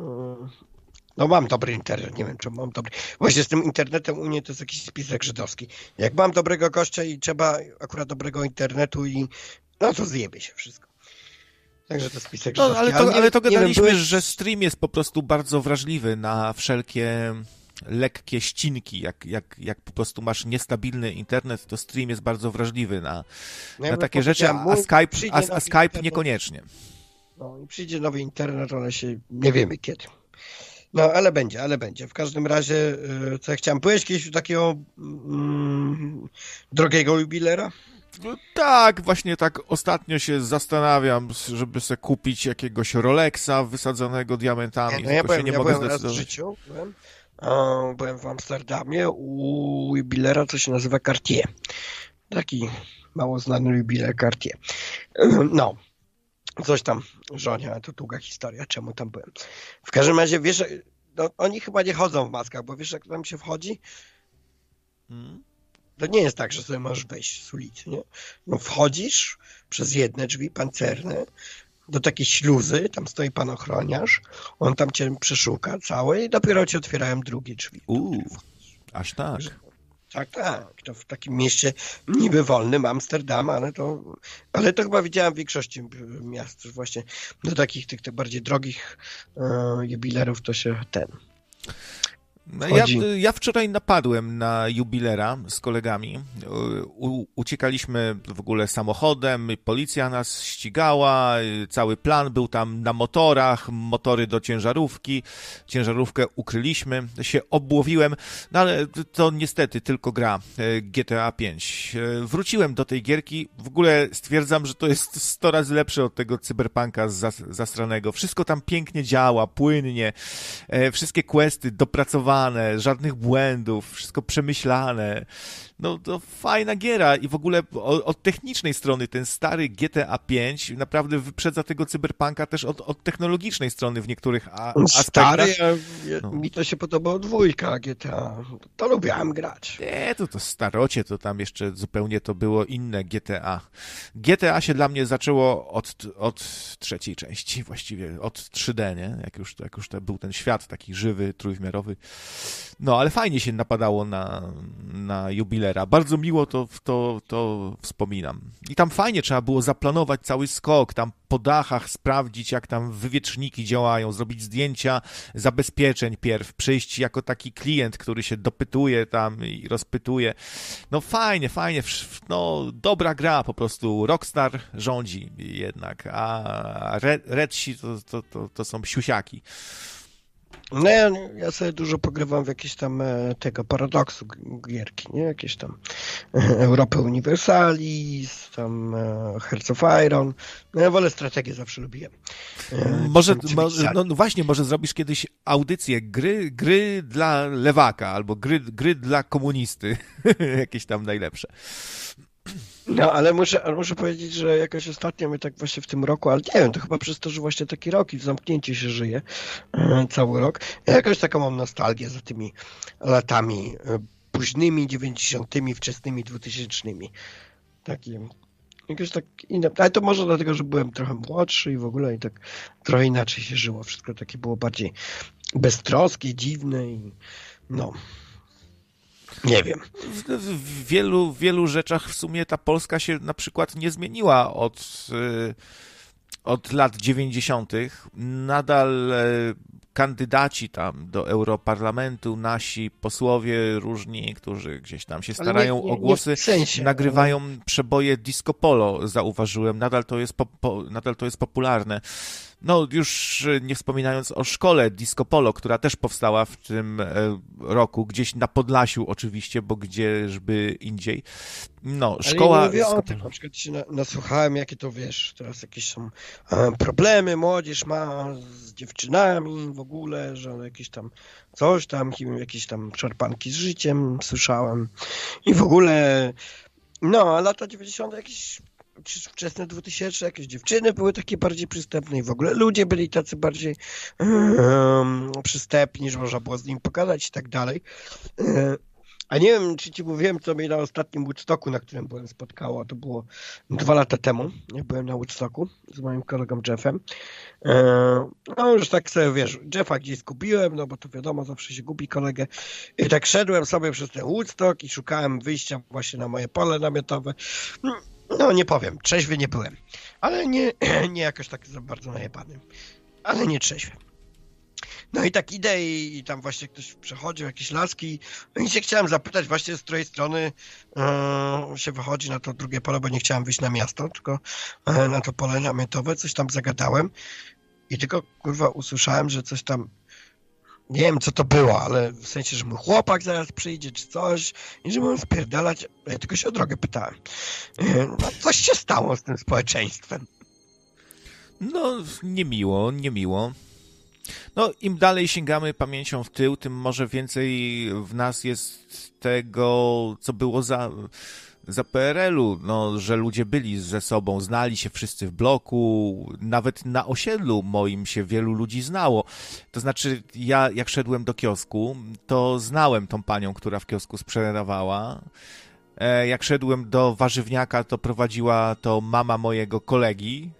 No mam dobry internet, nie wiem czy mam dobry. Właśnie z tym internetem u mnie to jest jakiś spisek żydowski. Jak mam dobrego gościa i trzeba akurat dobrego internetu i no to zjebie się wszystko. Także to spisek no, żydowski. ale to, ale, nie, ale to gadaliśmy, wiem, byłeś... że stream jest po prostu bardzo wrażliwy na wszelkie lekkie ścinki. Jak, jak, jak po prostu masz niestabilny internet, to stream jest bardzo wrażliwy na, no, na takie rzeczy, a, a Skype, a, a Skype internet. Niekoniecznie. No i przyjdzie nowy internet, ale się nie wiemy kiedy. No, ale będzie, ale będzie. W każdym razie, co ja chciałem, byłeś kiedyś u takiego mm, drogiego jubilera? No, tak, właśnie tak ostatnio się zastanawiam, żeby sobie kupić jakiegoś Rolexa wysadzonego diamentami. No, ja byłem, się nie ja mogę byłem raz w życiu, byłem, o, byłem w Amsterdamie u jubilera, co się nazywa Cartier. Taki mało znany jubiler Cartier. No. Coś tam żonie, ale to długa historia, czemu tam byłem. W każdym razie, wiesz, no, oni chyba nie chodzą w maskach, bo wiesz, jak tam się wchodzi? Hmm? To nie jest tak, że sobie możesz wejść z ulicy, nie? No wchodzisz przez jedne drzwi pancerne do takiej śluzy, tam stoi pan ochroniarz, on tam cię przeszuka całe i dopiero ci otwierają drugie drzwi. Uuu, aż tak. Tak, tak. To w takim mieście niby wolnym, Amsterdam, ale to, ale to chyba widziałem w większości miast, że właśnie do takich tych, tych bardziej drogich e, jubilerów to się ten... Ja, ja wczoraj napadłem na jubilera z kolegami. U, uciekaliśmy w ogóle samochodem, policja nas ścigała, cały plan był tam na motorach, motory do ciężarówki, ciężarówkę ukryliśmy, się obłowiłem, no ale to niestety tylko gra G T A pięć. Wróciłem do tej gierki, w ogóle stwierdzam, że to jest sto razy lepsze od tego cyberpunka zas, zasranego. Wszystko tam pięknie działa, płynnie, wszystkie questy dopracowane, żadnych błędów, wszystko przemyślane. no to fajna giera i w ogóle od, od technicznej strony ten stary G T A pięć naprawdę wyprzedza tego Cyberpunka też od, od technologicznej strony w niektórych a, Stary, aspektach. ja, No. mi to się podobało dwójka G T A, to lubiłem grać. Nie, to to starocie, to tam jeszcze zupełnie to było inne G T A. G T A się dla mnie zaczęło od, od trzeciej części właściwie, od trzy D, nie? Jak już, jak już to był ten świat taki żywy, trójwymiarowy. No, ale fajnie się napadało na, na jubilera. Bardzo miło to, to, to wspominam. I tam fajnie trzeba było zaplanować cały skok, tam po dachach sprawdzić, jak tam wywieczniki działają, zrobić zdjęcia zabezpieczeń pierw, przyjść jako taki klient, który się dopytuje tam i rozpytuje. No fajnie, fajnie, no dobra gra po prostu. Rockstar rządzi jednak, a Red, Redsi to, to, to, to są siusiaki. No ja, ja sobie dużo pogrywam w jakieś tam e, tego paradoksu gierki, nie? Jakieś tam e, Europę Universalis, tam e, Hearts of Iron. No ja wolę strategię, zawsze lubiłem. E, może, może no właśnie, może zrobisz kiedyś audycję gry, gry dla lewaka albo gry, gry dla komunisty. Jakieś tam najlepsze. No, ale muszę, ale muszę powiedzieć, że jakoś ostatnio my tak właśnie w tym roku, ale nie wiem, to chyba przez to, że właśnie taki rok i w zamknięciu się żyje e, cały rok. Ja jakoś taką mam nostalgię za tymi latami e, późnymi dziewięćdziesiątymi, wczesnymi dwutysięcznymi. Takim. Jakoś tak inne. Ale to może dlatego, że byłem trochę młodszy i w ogóle i tak trochę inaczej się żyło. Wszystko takie było bardziej beztroskie, dziwne i no... Nie wiem. W, w wielu, w wielu rzeczach w sumie ta Polska się na przykład nie zmieniła od, od lat dziewięćdziesiątych. Nadal kandydaci tam do Europarlamentu, nasi posłowie różni, którzy gdzieś tam się starają nie, nie, o głosy, nie w sensie, nagrywają ale... przeboje disco polo, zauważyłem. Nadal to jest, po, po, nadal to jest popularne. No, już nie wspominając o szkole disco polo, która też powstała w tym roku, gdzieś na Podlasiu oczywiście, bo gdzieżby indziej. No, szkoła... Ale ja mówię o tym, na przykład się nasłuchałem, jakie to, wiesz, teraz jakieś są e, problemy, młodzież ma z dziewczynami w ogóle, że jakieś tam coś tam, jakieś tam szarpanki z życiem słyszałem i w ogóle, no, a lata dziewięćdziesiąte jakieś... czy wczesne dwutysięczne, jakieś dziewczyny były takie bardziej przystępne i w ogóle ludzie byli tacy bardziej um, przystępni, że można było z nimi pogadać i tak dalej. A nie wiem, czy ci mówiłem, co mnie na ostatnim Woodstocku, na którym byłem, spotkało. To było dwa lata temu. Ja byłem na Woodstocku z moim kolegą Jeffem. No już tak sobie, wiesz, Jeffa gdzieś zgubiłem, no bo to wiadomo, zawsze się gubi kolegę. I tak szedłem sobie przez ten Woodstock i szukałem wyjścia właśnie na moje pole namiotowe. No nie powiem, trzeźwy nie byłem, ale nie, nie jakoś tak za bardzo najebany, ale nie trzeźwy. No i tak idę i, i tam właśnie ktoś przechodził, jakieś laski, no i się chciałem zapytać właśnie z której strony yy, się wychodzi na to drugie pole, bo nie chciałem wyjść na miasto, tylko yy, na to pole namiotowe, coś tam zagadałem i tylko kurwa usłyszałem, że coś tam, nie wiem co to było, ale w sensie, że mój chłopak zaraz przyjdzie czy coś i że mam spierdalać. Ja tylko się o drogę pytałem. No, coś się stało z tym społeczeństwem. No, niemiło, niemiło. No, im dalej sięgamy pamięcią w tył, tym może więcej w nas jest tego, co było za... za P R L-u, no, że ludzie byli ze sobą, znali się wszyscy w bloku, nawet na osiedlu moim się wielu ludzi znało. To znaczy, ja jak szedłem do kiosku, to znałem tą panią, która w kiosku sprzedawała. Jak szedłem do warzywniaka, to prowadziła to mama mojego kolegi.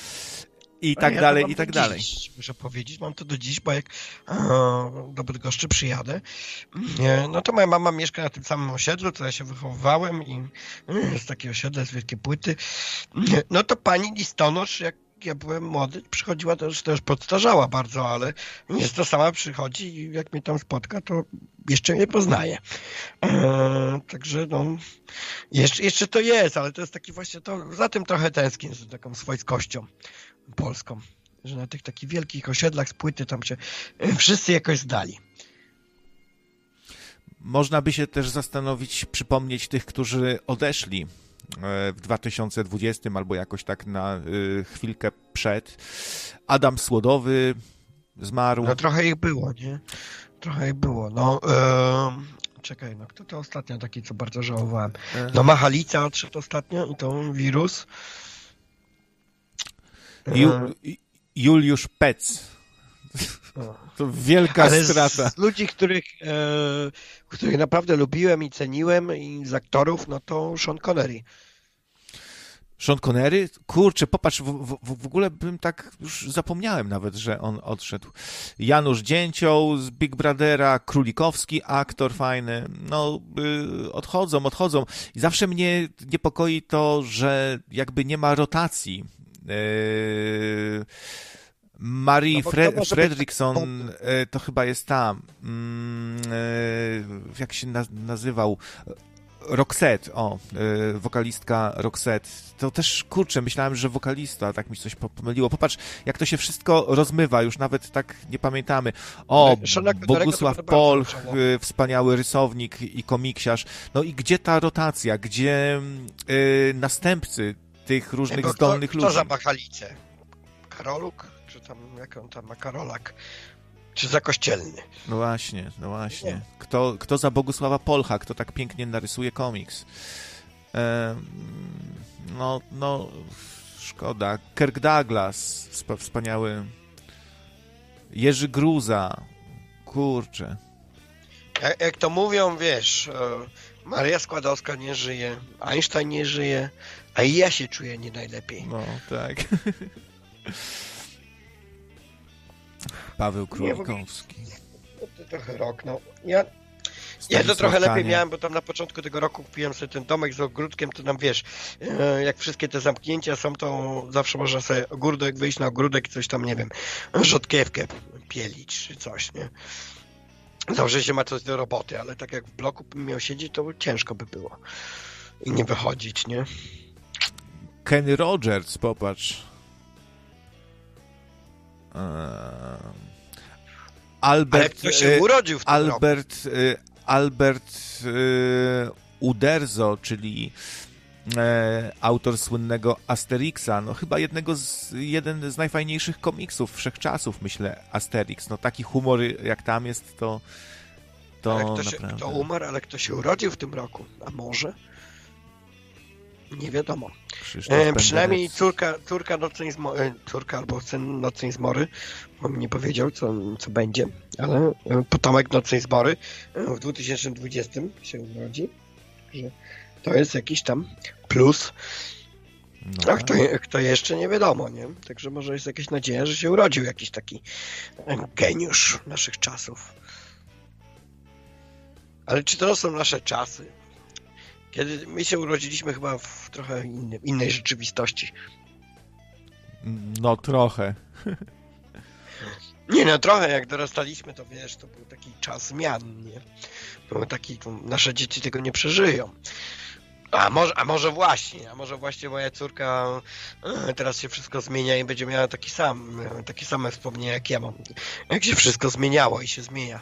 I tak ja dalej, i tak dalej. Dziś, muszę powiedzieć, mam to do dziś, bo jak e, do Bydgoszczy przyjadę, e, no to moja mama mieszka na tym samym osiedlu, co ja się wychowywałem i e, jest takie osiedle z wielkie płyty. E, no to pani listonosz, jak ja byłem młody, przychodziła, to już, to już podstarzała bardzo, ale jest to sama przychodzi i jak mnie tam spotka, to jeszcze mnie poznaje. E, także no, jeszcze, jeszcze to jest, ale to jest taki właśnie, to za tym trochę tęsknię, z taką swojskością polską, że na tych takich wielkich osiedlach z płyty tam się wszyscy jakoś zdali. Można by się też zastanowić, przypomnieć tych, którzy odeszli w dwa tysiące dwudziestym albo jakoś tak na chwilkę przed. Adam Słodowy zmarł. No trochę ich było, nie? Trochę ich było. No, czekaj, no kto to ostatnio taki, co bardzo żałowałem? No Machalica odszedł ostatnio i to wirus. Ju, Juliusz Pec. To wielka Ale strata. Z ludzi, których, e, których naprawdę lubiłem i ceniłem i z aktorów, no to Sean Connery. Sean Connery? Kurczę, popatrz, w, w, w ogóle bym tak już zapomniałem nawet, że on odszedł. Janusz Dzięcioł z Big Brothera, Królikowski, aktor fajny. No, y, odchodzą, odchodzą. I zawsze mnie niepokoi to, że jakby nie ma rotacji. Y, Marie no Fre- Fredrickson, y, to chyba jest tam. Y, jak się na- nazywał? Roxette, o, y, wokalistka Roxette. To też, kurczę, myślałem, że wokalista, tak mi coś pomyliło. Popatrz, jak to się wszystko rozmywa, już nawet tak nie pamiętamy. O, Bogusław Pol, y, wspaniały rysownik i komiksiarz. No i gdzie ta rotacja? Gdzie y, następcy tych różnych Bo zdolnych kto, ludzi? Kto za Machalicę? Karoluk? Czy tam, jak on tam ma, Karolak? Czy za Kościelny? No właśnie, no właśnie. Kto, kto za Bogusława Polcha, kto tak pięknie narysuje komiks? E, no, no, szkoda. Kirk Douglas, wspaniały. Jerzy Gruza. Kurczę. Jak, jak to mówią, wiesz, Maria Składowska nie żyje, Einstein nie żyje, a i ja się czuję nie najlepiej. No, tak. Paweł Królikowski. To trochę rok, no. Ja, ja to trochę lepiej miałem, bo tam na początku tego roku kupiłem sobie ten domek z ogródkiem, to tam wiesz, jak wszystkie te zamknięcia są, to zawsze można sobie ogródek, wyjść na ogródek i coś tam, nie wiem, rzodkiewkę pielić czy coś, nie? Zawsze się ma coś do roboty, ale tak jak w bloku bym miał siedzieć, to ciężko by było i nie wychodzić, nie? Kenny Rogers, popatrz. Albert, ale kto się urodził w tym Albert, roku? Albert Uderzo, czyli e, autor słynnego Asterixa, no chyba jednego z, jeden z najfajniejszych komiksów wszechczasów, myślę, Asterix. No taki humor jak tam jest, to, to ale kto, się, naprawdę... kto umarł, ale kto się urodził w tym roku? A może? Nie wiadomo. E, przynajmniej córka, córka Nocnej Zmory, córka albo syn Nocnej Zmory, bo mi nie powiedział, co, co będzie, ale potomek Nocnej Zmory w dwa tysiące dwudziestym się urodzi. Że to jest jakiś tam plus. No. A kto, kto jeszcze nie wiadomo, nie? Także może jest jakaś nadzieja, że się urodził jakiś taki geniusz naszych czasów. Ale czy to są nasze czasy? Kiedy my się urodziliśmy chyba w trochę inny, innej rzeczywistości. No trochę. Nie no, trochę jak dorastaliśmy, to wiesz, to był taki czas zmian, nie? Był taki, to nasze dzieci tego nie przeżyją. A może, a może właśnie, a może właśnie moja córka teraz się wszystko zmienia i będzie miała taki sam, takie same wspomnienia jak ja mam. Jak się wszystko zmieniało i się zmienia.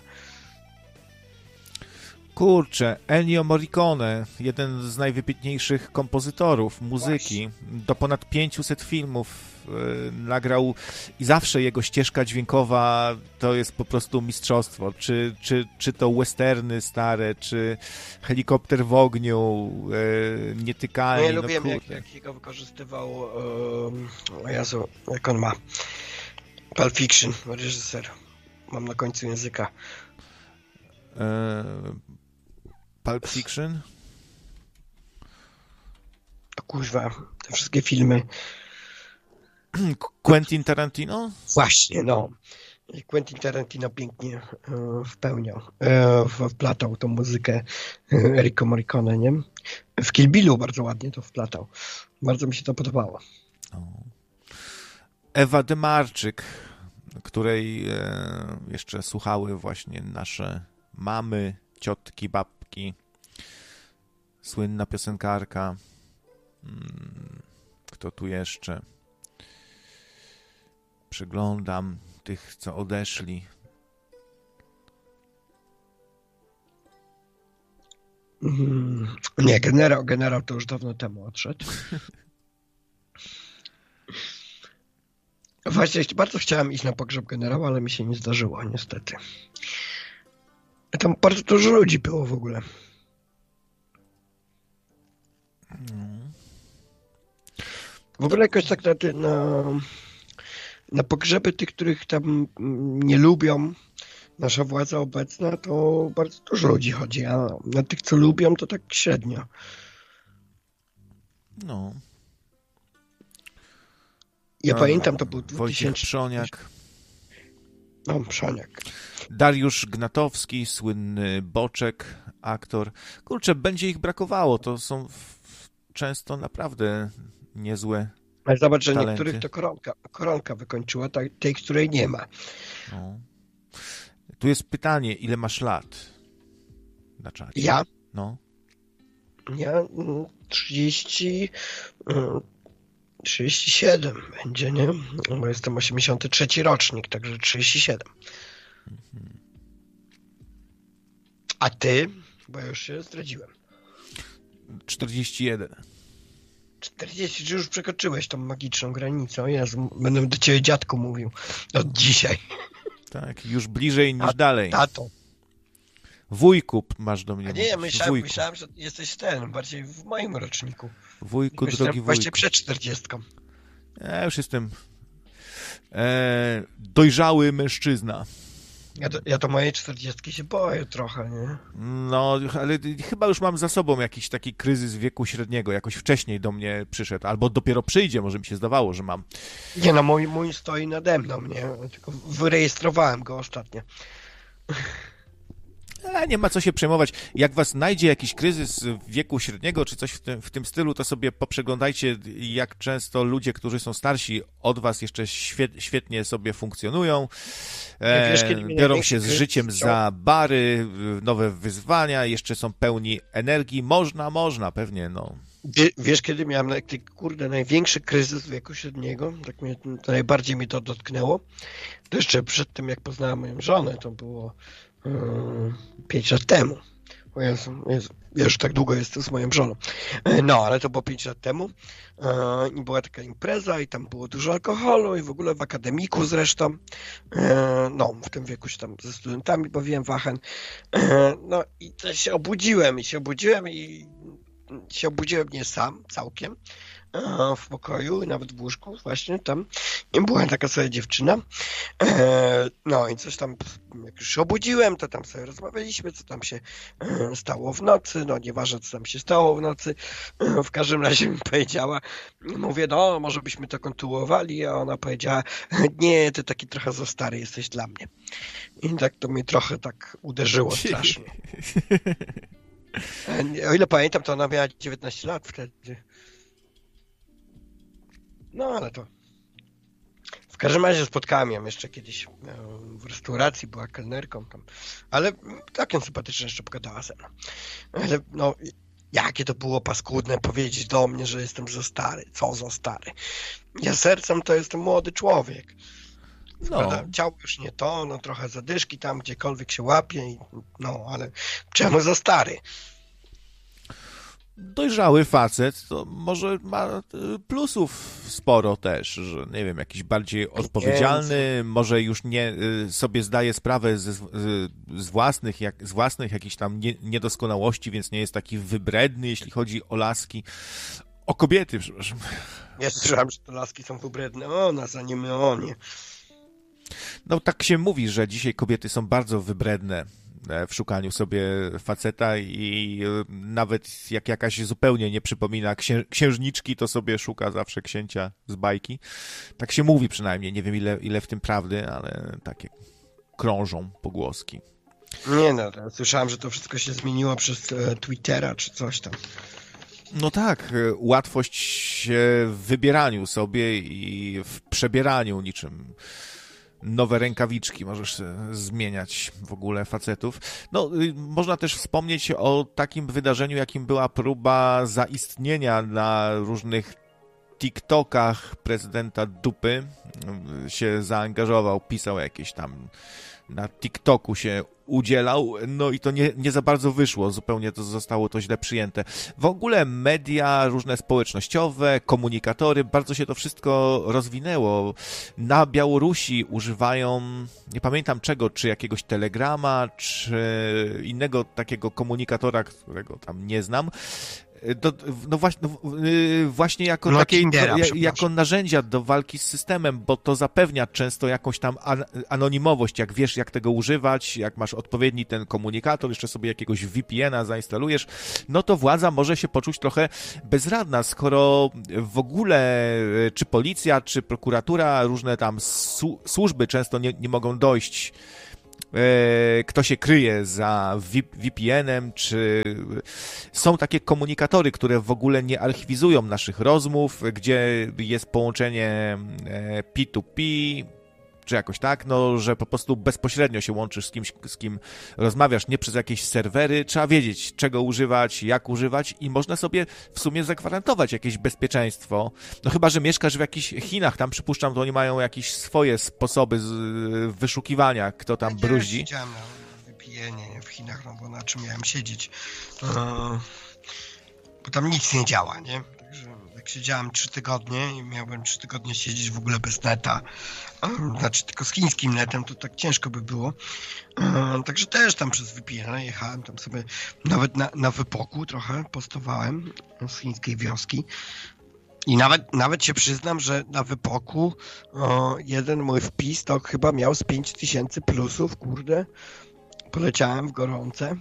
Kurczę, Ennio Morricone, jeden z najwybitniejszych kompozytorów muzyki, Właśnie. do ponad pięciuset filmów yy, nagrał i zawsze jego ścieżka dźwiękowa to jest po prostu mistrzostwo. Czy, czy, czy to westerny stare, czy Helikopter w ogniu, yy, Nietykani. No ja no lubiłem, jak, jak jego wykorzystywał, yy, o Jezu, jak on ma, Pulp Fiction, reżyser, mam na końcu języka. Yy... Pulp Fiction? To kuźwa, te wszystkie filmy. Quentin Tarantino? Właśnie, no. Quentin Tarantino pięknie e, wpełniał, e, wplatał tą muzykę e, Enrico Morricone, nie? W Kill Billu bardzo ładnie to wplatał. Bardzo mi się to podobało. O. Ewa Demarczyk, której e, jeszcze słuchały właśnie nasze mamy, ciotki, babki, słynna piosenkarka. Kto tu jeszcze? Przyglądam tych, co odeszli. Mm, nie, generał, generał to już dawno temu odszedł. Właśnie bardzo chciałem iść na pogrzeb generała, ale mi się nie zdarzyło, niestety. Tam bardzo dużo ludzi było w ogóle. W ogóle jakoś tak na, na, na pogrzeby tych, których tam nie lubią nasza władza obecna, to bardzo dużo ludzi chodzi, a na tych, co lubią, to tak średnio. No. Ja no, pamiętam, to był Wojciech dwutysięczny... Przoniak. No, Przoniak. Dariusz Gnatowski, słynny Boczek, aktor. Kurczę, będzie ich brakowało. To są w, często naprawdę niezłe Ale zobacz, że talenty. niektórych to koronka, koronka wykończyła, tej, tej, której nie ma. No. Tu jest pytanie, ile masz lat na czacie? Ja? No. Ja trzydzieści, trzydzieści siedem będzie, nie? Bo jestem osiemdziesiąty trzeci rocznik, także trzydzieści siedem. Mhm. A ty? Bo ja już się zdradziłem. czterdzieści jeden. czterdzieści, czy już przekroczyłeś tą magiczną granicę? Jezu, będę do ciebie dziadku mówił od dzisiaj. Tak, już bliżej niż A, dalej. Tato. Wujku masz do mnie A nie, ja mówić. myślałem, Wujku. myślałem, że jesteś ten, bardziej w moim roczniku. Wujku, Jakoś drogi tam Właśnie wujku. przed czterdziestką. Ja już jestem e, dojrzały mężczyzna. Ja to, ja to mojej czterdziestki się boję trochę, nie? No, ale chyba już mam za sobą jakiś taki kryzys wieku średniego. Jakoś wcześniej do mnie przyszedł. Albo dopiero przyjdzie, może mi się zdawało, że mam. Nie no, mój, mój stoi nade mną, nie? Tylko wyrejestrowałem go ostatnio. A nie ma co się przejmować. Jak was znajdzie jakiś kryzys wieku średniego, czy coś w tym, w tym stylu, to sobie poprzeglądajcie, jak często ludzie, którzy są starsi od was, jeszcze świet, świetnie sobie funkcjonują. E, Wiesz, kiedy mnie biorą największy się z kryzys życiem chciał- za bary, nowe wyzwania, jeszcze są pełni energii. Można, można, pewnie, no. Wie, wiesz, kiedy miałem taki, kurde, największy kryzys wieku średniego? Tak mnie, to najbardziej mi to dotknęło. To jeszcze przed tym, jak poznałem moją żonę, to było pięć lat temu. O Jezu, Jezu, ja już tak długo jestem z moją żoną. E, No, ale to było pięć lat temu. E, I była taka impreza i tam było dużo alkoholu i w ogóle w akademiku zresztą. E, No, w tym wieku się tam ze studentami bawiłem w Aachen. E, No i to się obudziłem i się obudziłem i się obudziłem nie sam, całkiem, e, w pokoju i nawet w łóżku właśnie tam. I była taka sobie dziewczyna. E, No i coś tam, jak już się obudziłem, to tam sobie rozmawialiśmy, co tam się e, stało w nocy. No nieważne, co tam się stało w nocy. E, W każdym razie mi powiedziała, mówię, no może byśmy to kontynuowali, a ona powiedziała, nie, ty taki trochę za stary jesteś dla mnie. I tak to mnie trochę tak uderzyło strasznie. O ile pamiętam, to ona miała dziewiętnaście lat wtedy. No, ale to... W każdym razie spotkałem ją jeszcze kiedyś w restauracji, była kelnerką tam. Ale taką sympatyczną jeszcze pogadała ze mną. Ale no, jakie to było paskudne powiedzieć do mnie, że jestem za stary. Co za stary? Ja sercem to jestem młody człowiek. No. Ciało już nie to, no trochę zadyszki tam, gdziekolwiek się łapie. I, no, ale czemu za stary? Dojrzały facet to może ma plusów sporo też, że nie wiem, jakiś bardziej odpowiedzialny, może już nie sobie zdaje sprawę z, z własnych, jak, z własnych jakichś tam nie, niedoskonałości, więc nie jest taki wybredny, jeśli chodzi o laski. O kobiety, przepraszam. Ja słyszałem, że to laski są wybredne. O nas, a nie my o nie. No tak się mówi, że dzisiaj kobiety są bardzo wybredne w szukaniu sobie faceta i nawet jak jakaś zupełnie nie przypomina księ księżniczki, to sobie szuka zawsze księcia z bajki. Tak się mówi przynajmniej, nie wiem ile, ile w tym prawdy, ale takie krążą pogłoski. Nie no, słyszałem, że to wszystko się zmieniło przez e, Twittera czy coś tam. No tak, łatwość w wybieraniu sobie i w przebieraniu niczym. Nowe rękawiczki, możesz zmieniać w ogóle facetów. No, można też wspomnieć o takim wydarzeniu, jakim była próba zaistnienia na różnych TikTokach prezydenta Dupy. Się zaangażował, pisał jakieś tam na TikToku się udzielał, no i to nie, nie za bardzo wyszło, zupełnie to zostało to źle przyjęte. W ogóle media, różne społecznościowe, komunikatory, bardzo się to wszystko rozwinęło. Na Białorusi używają, nie pamiętam czego, czy jakiegoś Telegrama, czy innego takiego komunikatora, którego tam nie znam, Do, no właśnie, no, właśnie jako, no, takiej, Kindera, do, jako narzędzia do walki z systemem, bo to zapewnia często jakąś tam an, anonimowość, jak wiesz, jak tego używać, jak masz odpowiedni ten komunikator, jeszcze sobie jakiegoś V P N a zainstalujesz, no to władza może się poczuć trochę bezradna, skoro w ogóle czy policja, czy prokuratura, różne tam su, służby często nie, nie mogą dojść, kto się kryje za V P N em, czy są takie komunikatory, które w ogóle nie archiwizują naszych rozmów, gdzie jest połączenie P dwa P, czy jakoś tak, no, że po prostu bezpośrednio się łączysz z kimś, z kim rozmawiasz, nie przez jakieś serwery. Trzeba wiedzieć, czego używać, jak używać i można sobie w sumie zagwarantować jakieś bezpieczeństwo. No chyba, że mieszkasz w jakichś Chinach, tam przypuszczam, to oni mają jakieś swoje sposoby z wyszukiwania, kto tam ja bruździ. Siedziałem na V P N ie w Chinach, no bo na czym miałem siedzieć? Yy, bo tam nic nie działa, nie? Także jak siedziałem trzy tygodnie i miałbym trzy tygodnie siedzieć w ogóle bez neta, znaczy tylko z chińskim netem, to tak ciężko by było. Także też tam przez V P N a jechałem tam sobie, nawet na, na wypoku trochę postowałem z chińskiej wioski. I nawet, nawet się przyznam, że na wypoku o, jeden mój wpis to chyba miał z pięć tysięcy plusów, kurde. Poleciałem w gorące.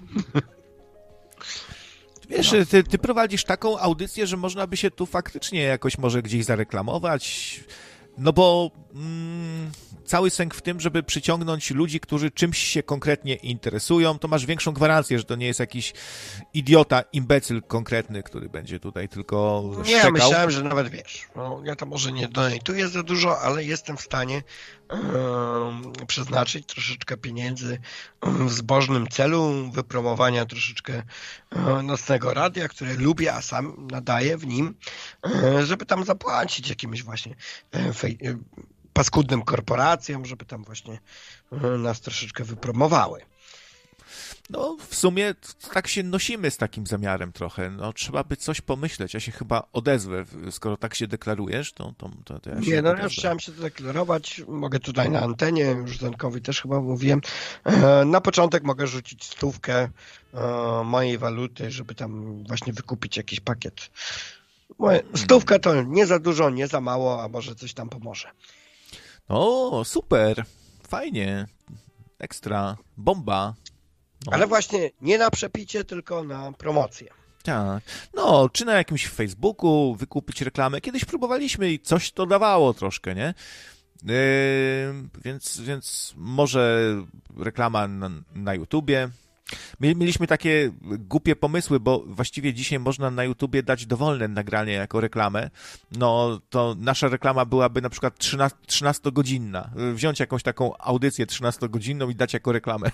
Wiesz, no. ty, ty prowadzisz taką audycję, że można by się tu faktycznie jakoś może gdzieś zareklamować, no bo mm, cały sęk w tym, żeby przyciągnąć ludzi, którzy czymś się konkretnie interesują, to masz większą gwarancję, że to nie jest jakiś idiota, imbecyl konkretny, który będzie tutaj tylko nie, szczekał. Ja myślałem, że nawet wiesz, no, ja to może nie donatuję za dużo, ale jestem w stanie yy, przeznaczyć troszeczkę pieniędzy w zbożnym celu wypromowania troszeczkę yy, nocnego radia, które lubię, a sam nadaję w nim, yy, żeby tam zapłacić jakimś właśnie yy, fej, yy, paskudnym korporacjom, żeby tam właśnie yy, nas troszeczkę wypromowały. No, w sumie tak się nosimy z takim zamiarem trochę. No, trzeba by coś pomyśleć. Ja się chyba odezwę, skoro tak się deklarujesz, to, to, to, to ja się Nie, no odezwę. już chciałem się zadeklarować. Mogę tutaj na antenie, już Zenkowi też chyba mówiłem. Na początek mogę rzucić stówkę mojej waluty, żeby tam właśnie wykupić jakiś pakiet. Moje, stówka to nie za dużo, nie za mało, a może coś tam pomoże. O, super. Fajnie. Ekstra. Bomba. No. Ale właśnie nie na przepicie, tylko na promocję. Tak. No, czy na jakimś Facebooku wykupić reklamę. Kiedyś próbowaliśmy i coś to dawało troszkę, nie? Yy, więc, więc może reklama na, na YouTubie. Mieliśmy takie głupie pomysły, bo właściwie dzisiaj można na YouTubie dać dowolne nagranie jako reklamę. No to nasza reklama byłaby na przykład trzynastogodzinna. Wziąć jakąś taką audycję trzynastogodzinną i dać jako reklamę.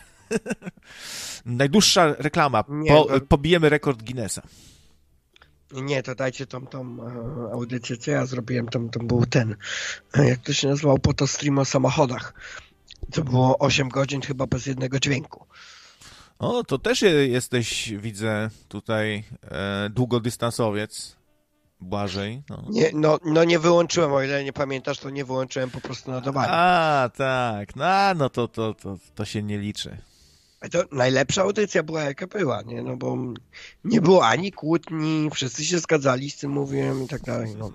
Najdłuższa reklama. Po, no... Pobijemy rekord Guinnessa. Nie, to dajcie tą, tą e, audycję, co ja zrobiłem, to, to był ten, jak to się nazywał, po to stream o samochodach. To było osiem godzin chyba bez jednego dźwięku. O, to też jesteś, widzę, tutaj e, długodystansowiec, Błażej. No. Nie, no, no nie wyłączyłem, o ile nie pamiętasz, to nie wyłączyłem po prostu nadawania. A, tak, no, no to, to, to, to się nie liczy. To najlepsza audycja była, jaka była, nie? No bo nie było ani kłótni, wszyscy się zgadzali z tym, mówiłem i tak dalej. No.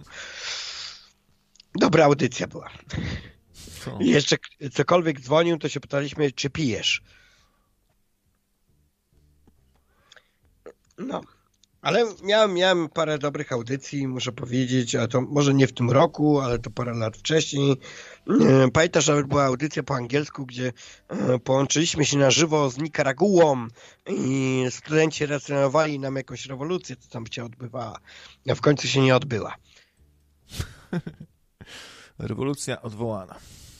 Dobra audycja była. Co? I jeszcze cokolwiek dzwonił, to się pytaliśmy, czy pijesz. No, ale miałem, miałem parę dobrych audycji, muszę powiedzieć, a to może nie w tym roku, ale to parę lat wcześniej. Pamiętasz, że była audycja po angielsku, gdzie połączyliśmy się na żywo z Nikaraguą i studenci relacjonowali nam jakąś rewolucję, co tam się odbywała, a w końcu się nie odbyła. Rewolucja odwołana.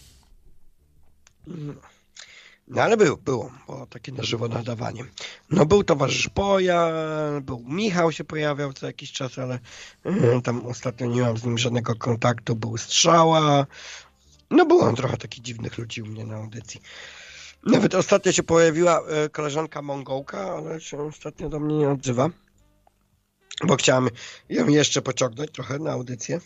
No. No ale było, było, było takie na żywo nadawanie. No był towarzysz Poja, był Michał się pojawiał co jakiś czas, ale yy, tam ostatnio nie mam z nim żadnego kontaktu, był Strzała. No było trochę takich dziwnych ludzi u mnie na audycji. Nawet ostatnio się pojawiła e, koleżanka Mongołka, ale się ostatnio do mnie nie odzywa. Bo chciałem ją jeszcze pociągnąć trochę na audycję.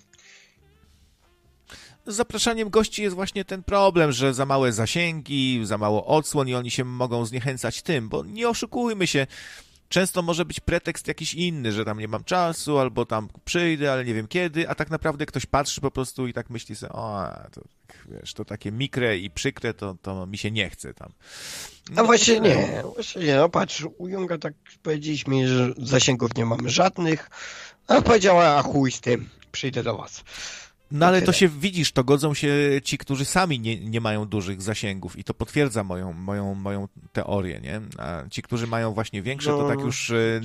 Z zapraszaniem gości jest właśnie ten problem, że za małe zasięgi, za mało odsłon i oni się mogą zniechęcać tym, bo nie oszukujmy się, często może być pretekst jakiś inny, że tam nie mam czasu, albo tam przyjdę, ale nie wiem kiedy, a tak naprawdę ktoś patrzy po prostu i tak myśli sobie, o, to, wiesz, to takie mikre i przykre, to, to mi się nie chce tam. No, A właśnie nie, właśnie nie, no patrz, u Junga tak powiedzieliśmy, że zasięgów nie mamy żadnych, a powiedziała, a chuj z tym, przyjdę do was. No ale to się, widzisz, to godzą się ci, którzy sami nie, nie mają dużych zasięgów i to potwierdza moją, moją, moją teorię, nie? A ci, którzy mają właśnie większe, to tak już